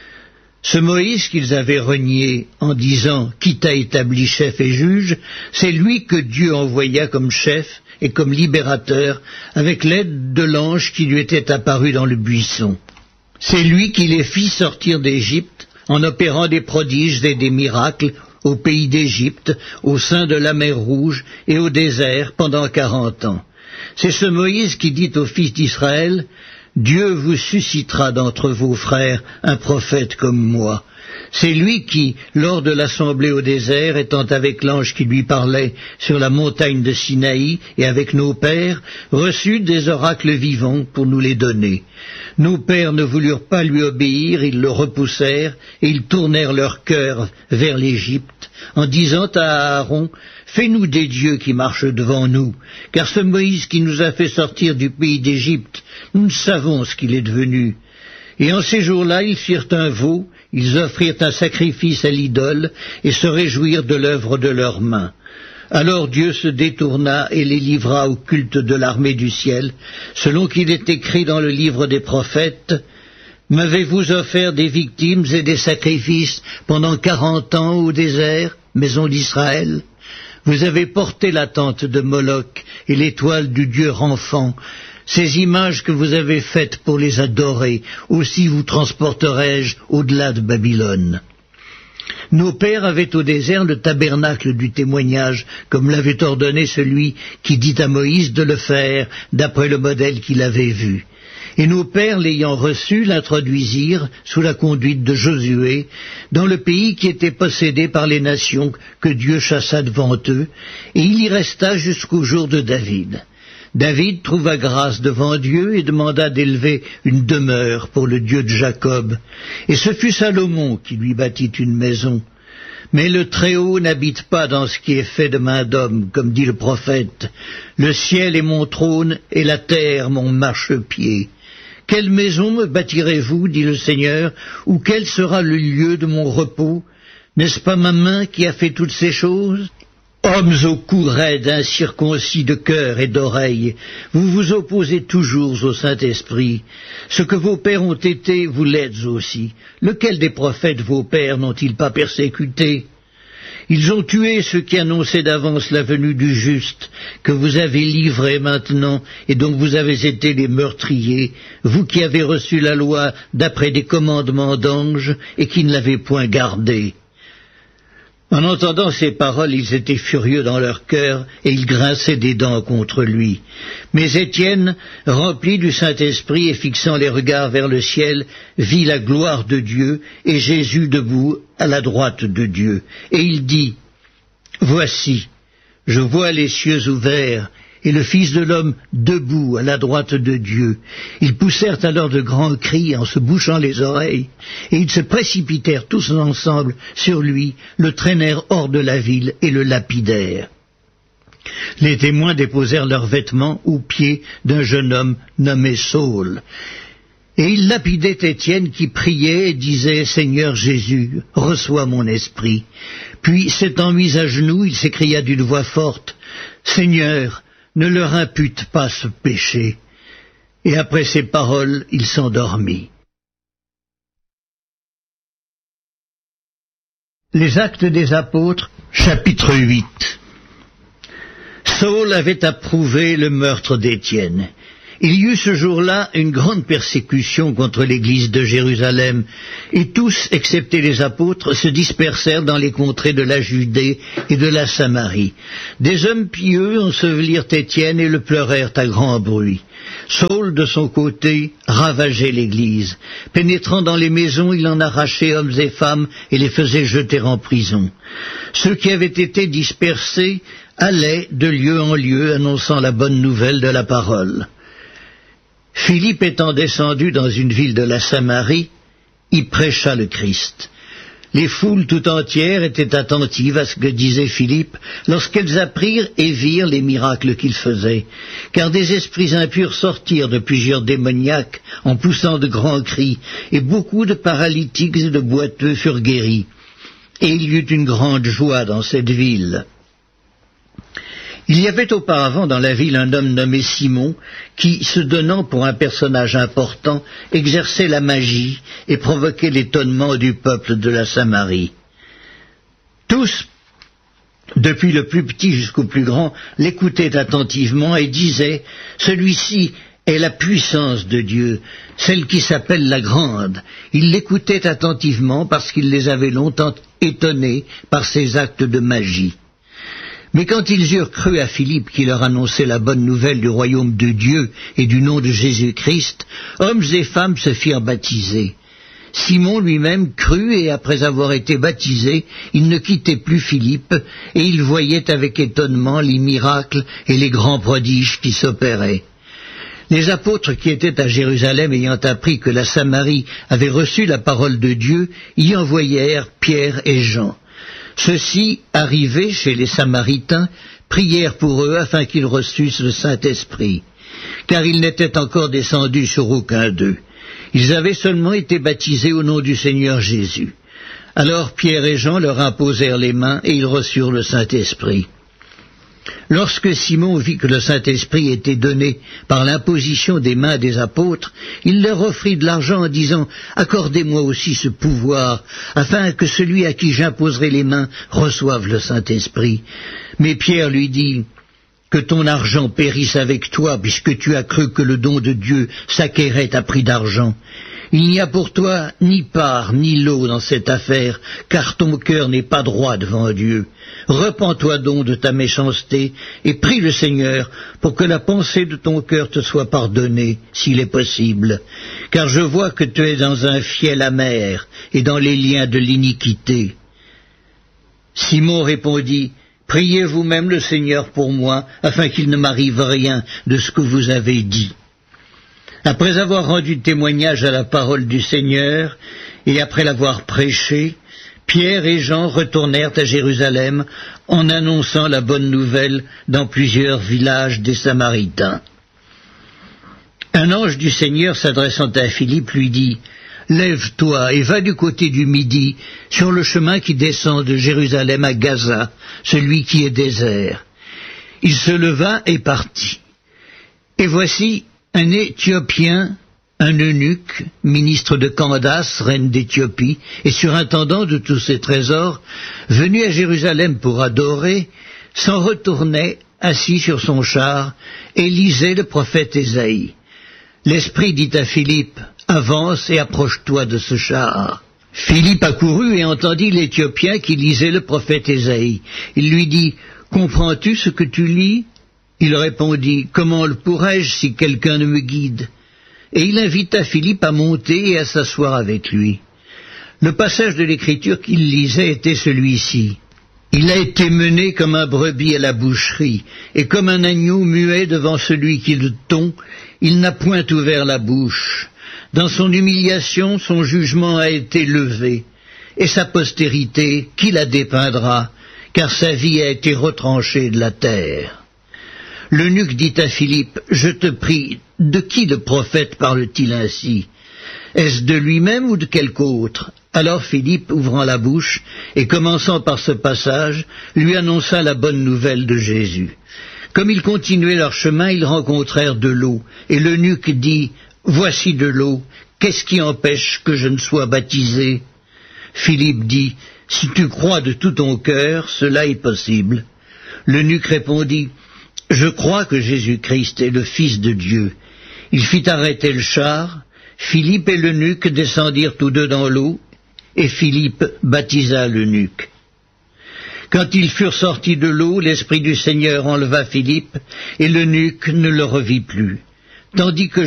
Ce Moïse qu'ils avaient renié en disant « Qui t'a établi chef et juge ?» c'est lui que Dieu envoya comme chef et comme libérateur avec l'aide de l'ange qui lui était apparu dans le buisson. C'est lui qui les fit sortir d'Égypte en opérant des prodiges et des miracles au pays d'Égypte, au sein de la mer Rouge et au désert pendant 40 ans. C'est ce Moïse qui dit aux fils d'Israël « Dieu vous suscitera d'entre vos frères un prophète comme moi. » C'est lui qui, lors de l'assemblée au désert, étant avec l'ange qui lui parlait sur la montagne de Sinaï et avec nos pères, reçut des oracles vivants pour nous les donner. Nos pères ne voulurent pas lui obéir, ils le repoussèrent et ils tournèrent leur cœur vers l'Égypte en disant à Aaron « Fais-nous des dieux qui marchent devant nous, car ce Moïse qui nous a fait sortir du pays d'Égypte, nous ne savons ce qu'il est devenu. » Et en ces jours-là, ils firent un veau, ils offrirent un sacrifice à l'idole et se réjouirent de l'œuvre de leurs mains. Alors Dieu se détourna et les livra au culte de l'armée du ciel, selon qu'il est écrit dans le livre des prophètes « M'avez-vous offert des victimes et des sacrifices pendant 40 ans au désert, maison d'Israël ? Vous avez porté la tente de Moloch et l'étoile du dieu Renfant, ces images que vous avez faites pour les adorer, aussi vous transporterai-je au-delà de Babylone. » Nos pères avaient au désert le tabernacle du témoignage, comme l'avait ordonné celui qui dit à Moïse de le faire, d'après le modèle qu'il avait vu. Et nos pères, l'ayant reçu, l'introduisirent, sous la conduite de Josué, dans le pays qui était possédé par les nations que Dieu chassa devant eux, et il y resta jusqu'au jour de David. David trouva grâce devant Dieu et demanda d'élever une demeure pour le Dieu de Jacob. Et ce fut Salomon qui lui bâtit une maison. Mais le Très-Haut n'habite pas dans ce qui est fait de main d'homme, comme dit le prophète. Le ciel est mon trône et la terre mon marchepied. Quelle maison me bâtirez-vous, dit le Seigneur, ou quel sera le lieu de mon repos? N'est-ce pas ma main qui a fait toutes ces choses? Hommes au cou raide, incirconcis de cœur et d'oreille, vous vous opposez toujours au Saint-Esprit. Ce que vos pères ont été, vous l'êtes aussi. Lequel des prophètes vos pères n'ont-ils pas persécuté? Ils ont tué ceux qui annonçaient d'avance la venue du juste, que vous avez livré maintenant, et dont vous avez été les meurtriers, vous qui avez reçu la loi d'après des commandements d'anges, et qui ne l'avez point gardée. En entendant ces paroles, ils étaient furieux dans leur cœur, et ils grinçaient des dents contre lui. Mais Étienne, rempli du Saint-Esprit et fixant les regards vers le ciel, vit la gloire de Dieu et Jésus debout à la droite de Dieu. Et il dit, Voici, je vois les cieux ouverts, et le Fils de l'homme debout à la droite de Dieu. Ils poussèrent alors de grands cris en se bouchant les oreilles, et ils se précipitèrent tous ensemble sur lui, le traînèrent hors de la ville et le lapidèrent. Les témoins déposèrent leurs vêtements aux pieds d'un jeune homme nommé Saul. Et ils lapidaient Étienne qui priait et disait « Seigneur Jésus, reçois mon esprit ». Puis, s'étant mis à genoux, il s'écria d'une voix forte « Seigneur, ne leur impute pas ce péché. » Et après ces paroles, il s'endormit. Les Actes des Apôtres, chapitre 8. Saul avait approuvé le meurtre d'Étienne. Il y eut ce jour-là une grande persécution contre l'église de Jérusalem, et tous, excepté les apôtres, se dispersèrent dans les contrées de la Judée et de la Samarie. Des hommes pieux ensevelirent Étienne et le pleurèrent à grand bruit. Saul, de son côté, ravageait l'église. Pénétrant dans les maisons, il en arrachait hommes et femmes et les faisait jeter en prison. Ceux qui avaient été dispersés allaient de lieu en lieu annonçant la bonne nouvelle de la parole. Philippe étant descendu dans une ville de la Samarie, y prêcha le Christ. Les foules tout entières étaient attentives à ce que disait Philippe lorsqu'elles apprirent et virent les miracles qu'il faisait, car des esprits impurs sortirent de plusieurs démoniaques en poussant de grands cris, et beaucoup de paralytiques et de boiteux furent guéris. Et il y eut une grande joie dans cette ville. Il y avait auparavant dans la ville un homme nommé Simon qui, se donnant pour un personnage important, exerçait la magie et provoquait l'étonnement du peuple de la Samarie. Tous, depuis le plus petit jusqu'au plus grand, l'écoutaient attentivement et disaient « Celui-ci est la puissance de Dieu, celle qui s'appelle la Grande ». Ils l'écoutaient attentivement parce qu'il les avait longtemps étonnés par ses actes de magie. Mais quand ils eurent cru à Philippe qui leur annonçait la bonne nouvelle du royaume de Dieu et du nom de Jésus-Christ, hommes et femmes se firent baptiser. Simon lui-même crut et après avoir été baptisé, il ne quittait plus Philippe et il voyait avec étonnement les miracles et les grands prodiges qui s'opéraient. Les apôtres qui étaient à Jérusalem ayant appris que la Samarie avait reçu la parole de Dieu, y envoyèrent Pierre et Jean. Ceux-ci, arrivés chez les Samaritains, prièrent pour eux afin qu'ils reçussent le Saint-Esprit, car ils n'étaient encore descendus sur aucun d'eux. Ils avaient seulement été baptisés au nom du Seigneur Jésus. Alors Pierre et Jean leur imposèrent les mains et ils reçurent le Saint-Esprit. Lorsque Simon vit que le Saint-Esprit était donné par l'imposition des mains des apôtres, il leur offrit de l'argent en disant « Accordez-moi aussi ce pouvoir, afin que celui à qui j'imposerai les mains reçoive le Saint-Esprit. » Mais Pierre lui dit « Que ton argent périsse avec toi, puisque tu as cru que le don de Dieu s'acquérait à prix d'argent. Il n'y a pour toi ni part ni lot dans cette affaire, car ton cœur n'est pas droit devant Dieu. Repens-toi donc de ta méchanceté et prie le Seigneur pour que la pensée de ton cœur te soit pardonnée, s'il est possible. Car je vois que tu es dans un fiel amer et dans les liens de l'iniquité. » Simon répondit « Priez vous-même le Seigneur pour moi, afin qu'il ne m'arrive rien de ce que vous avez dit. » Après avoir rendu témoignage à la parole du Seigneur, et après l'avoir prêchée, Pierre et Jean retournèrent à Jérusalem en annonçant la bonne nouvelle dans plusieurs villages des Samaritains. Un ange du Seigneur s'adressant à Philippe lui dit « Lève-toi et va du côté du Midi, sur le chemin qui descend de Jérusalem à Gaza, celui qui est désert. » Il se leva et partit. Et voici, un Éthiopien, un eunuque, ministre de Candace, reine d'Éthiopie, et surintendant de tous ses trésors, venu à Jérusalem pour adorer, s'en retournait, assis sur son char, et lisait le prophète Ésaïe. L'Esprit dit à Philippe, « Avance et approche-toi de ce char. » Philippe accourut et entendit l'Éthiopien qui lisait le prophète Ésaïe. Il lui dit, « Comprends-tu ce que tu lis ?» Il répondit, « Comment le pourrais-je si quelqu'un ne me guide ?» Et il invita Philippe à monter et à s'asseoir avec lui. Le passage de l'Écriture qu'il lisait était celui-ci. Il a été mené comme un brebis à la boucherie, et comme un agneau muet devant celui qui le tond, il n'a point ouvert la bouche. Dans son humiliation, son jugement a été levé, et sa postérité, qui la dépeindra, car sa vie a été retranchée de la terre. L'eunuque dit à Philippe, « Je te prie, de qui le prophète parle-t-il ainsi? Est-ce de lui-même ou de quelque autre ?» Alors Philippe, ouvrant la bouche, et commençant par ce passage, lui annonça la bonne nouvelle de Jésus. Comme ils continuaient leur chemin, ils rencontrèrent de l'eau, et l'eunuque dit, « Voici de l'eau, qu'est-ce qui empêche que je ne sois baptisé ?» Philippe dit, « Si tu crois de tout ton cœur, cela est possible. » L'eunuque répondit, « Je crois que Jésus-Christ est le Fils de Dieu. » Il fit arrêter le char, Philippe et l'eunuque descendirent tous deux dans l'eau, et Philippe baptisa l'eunuque. Quand ils furent sortis de l'eau, l'Esprit du Seigneur enleva Philippe, et l'eunuque ne le revit plus, tandis que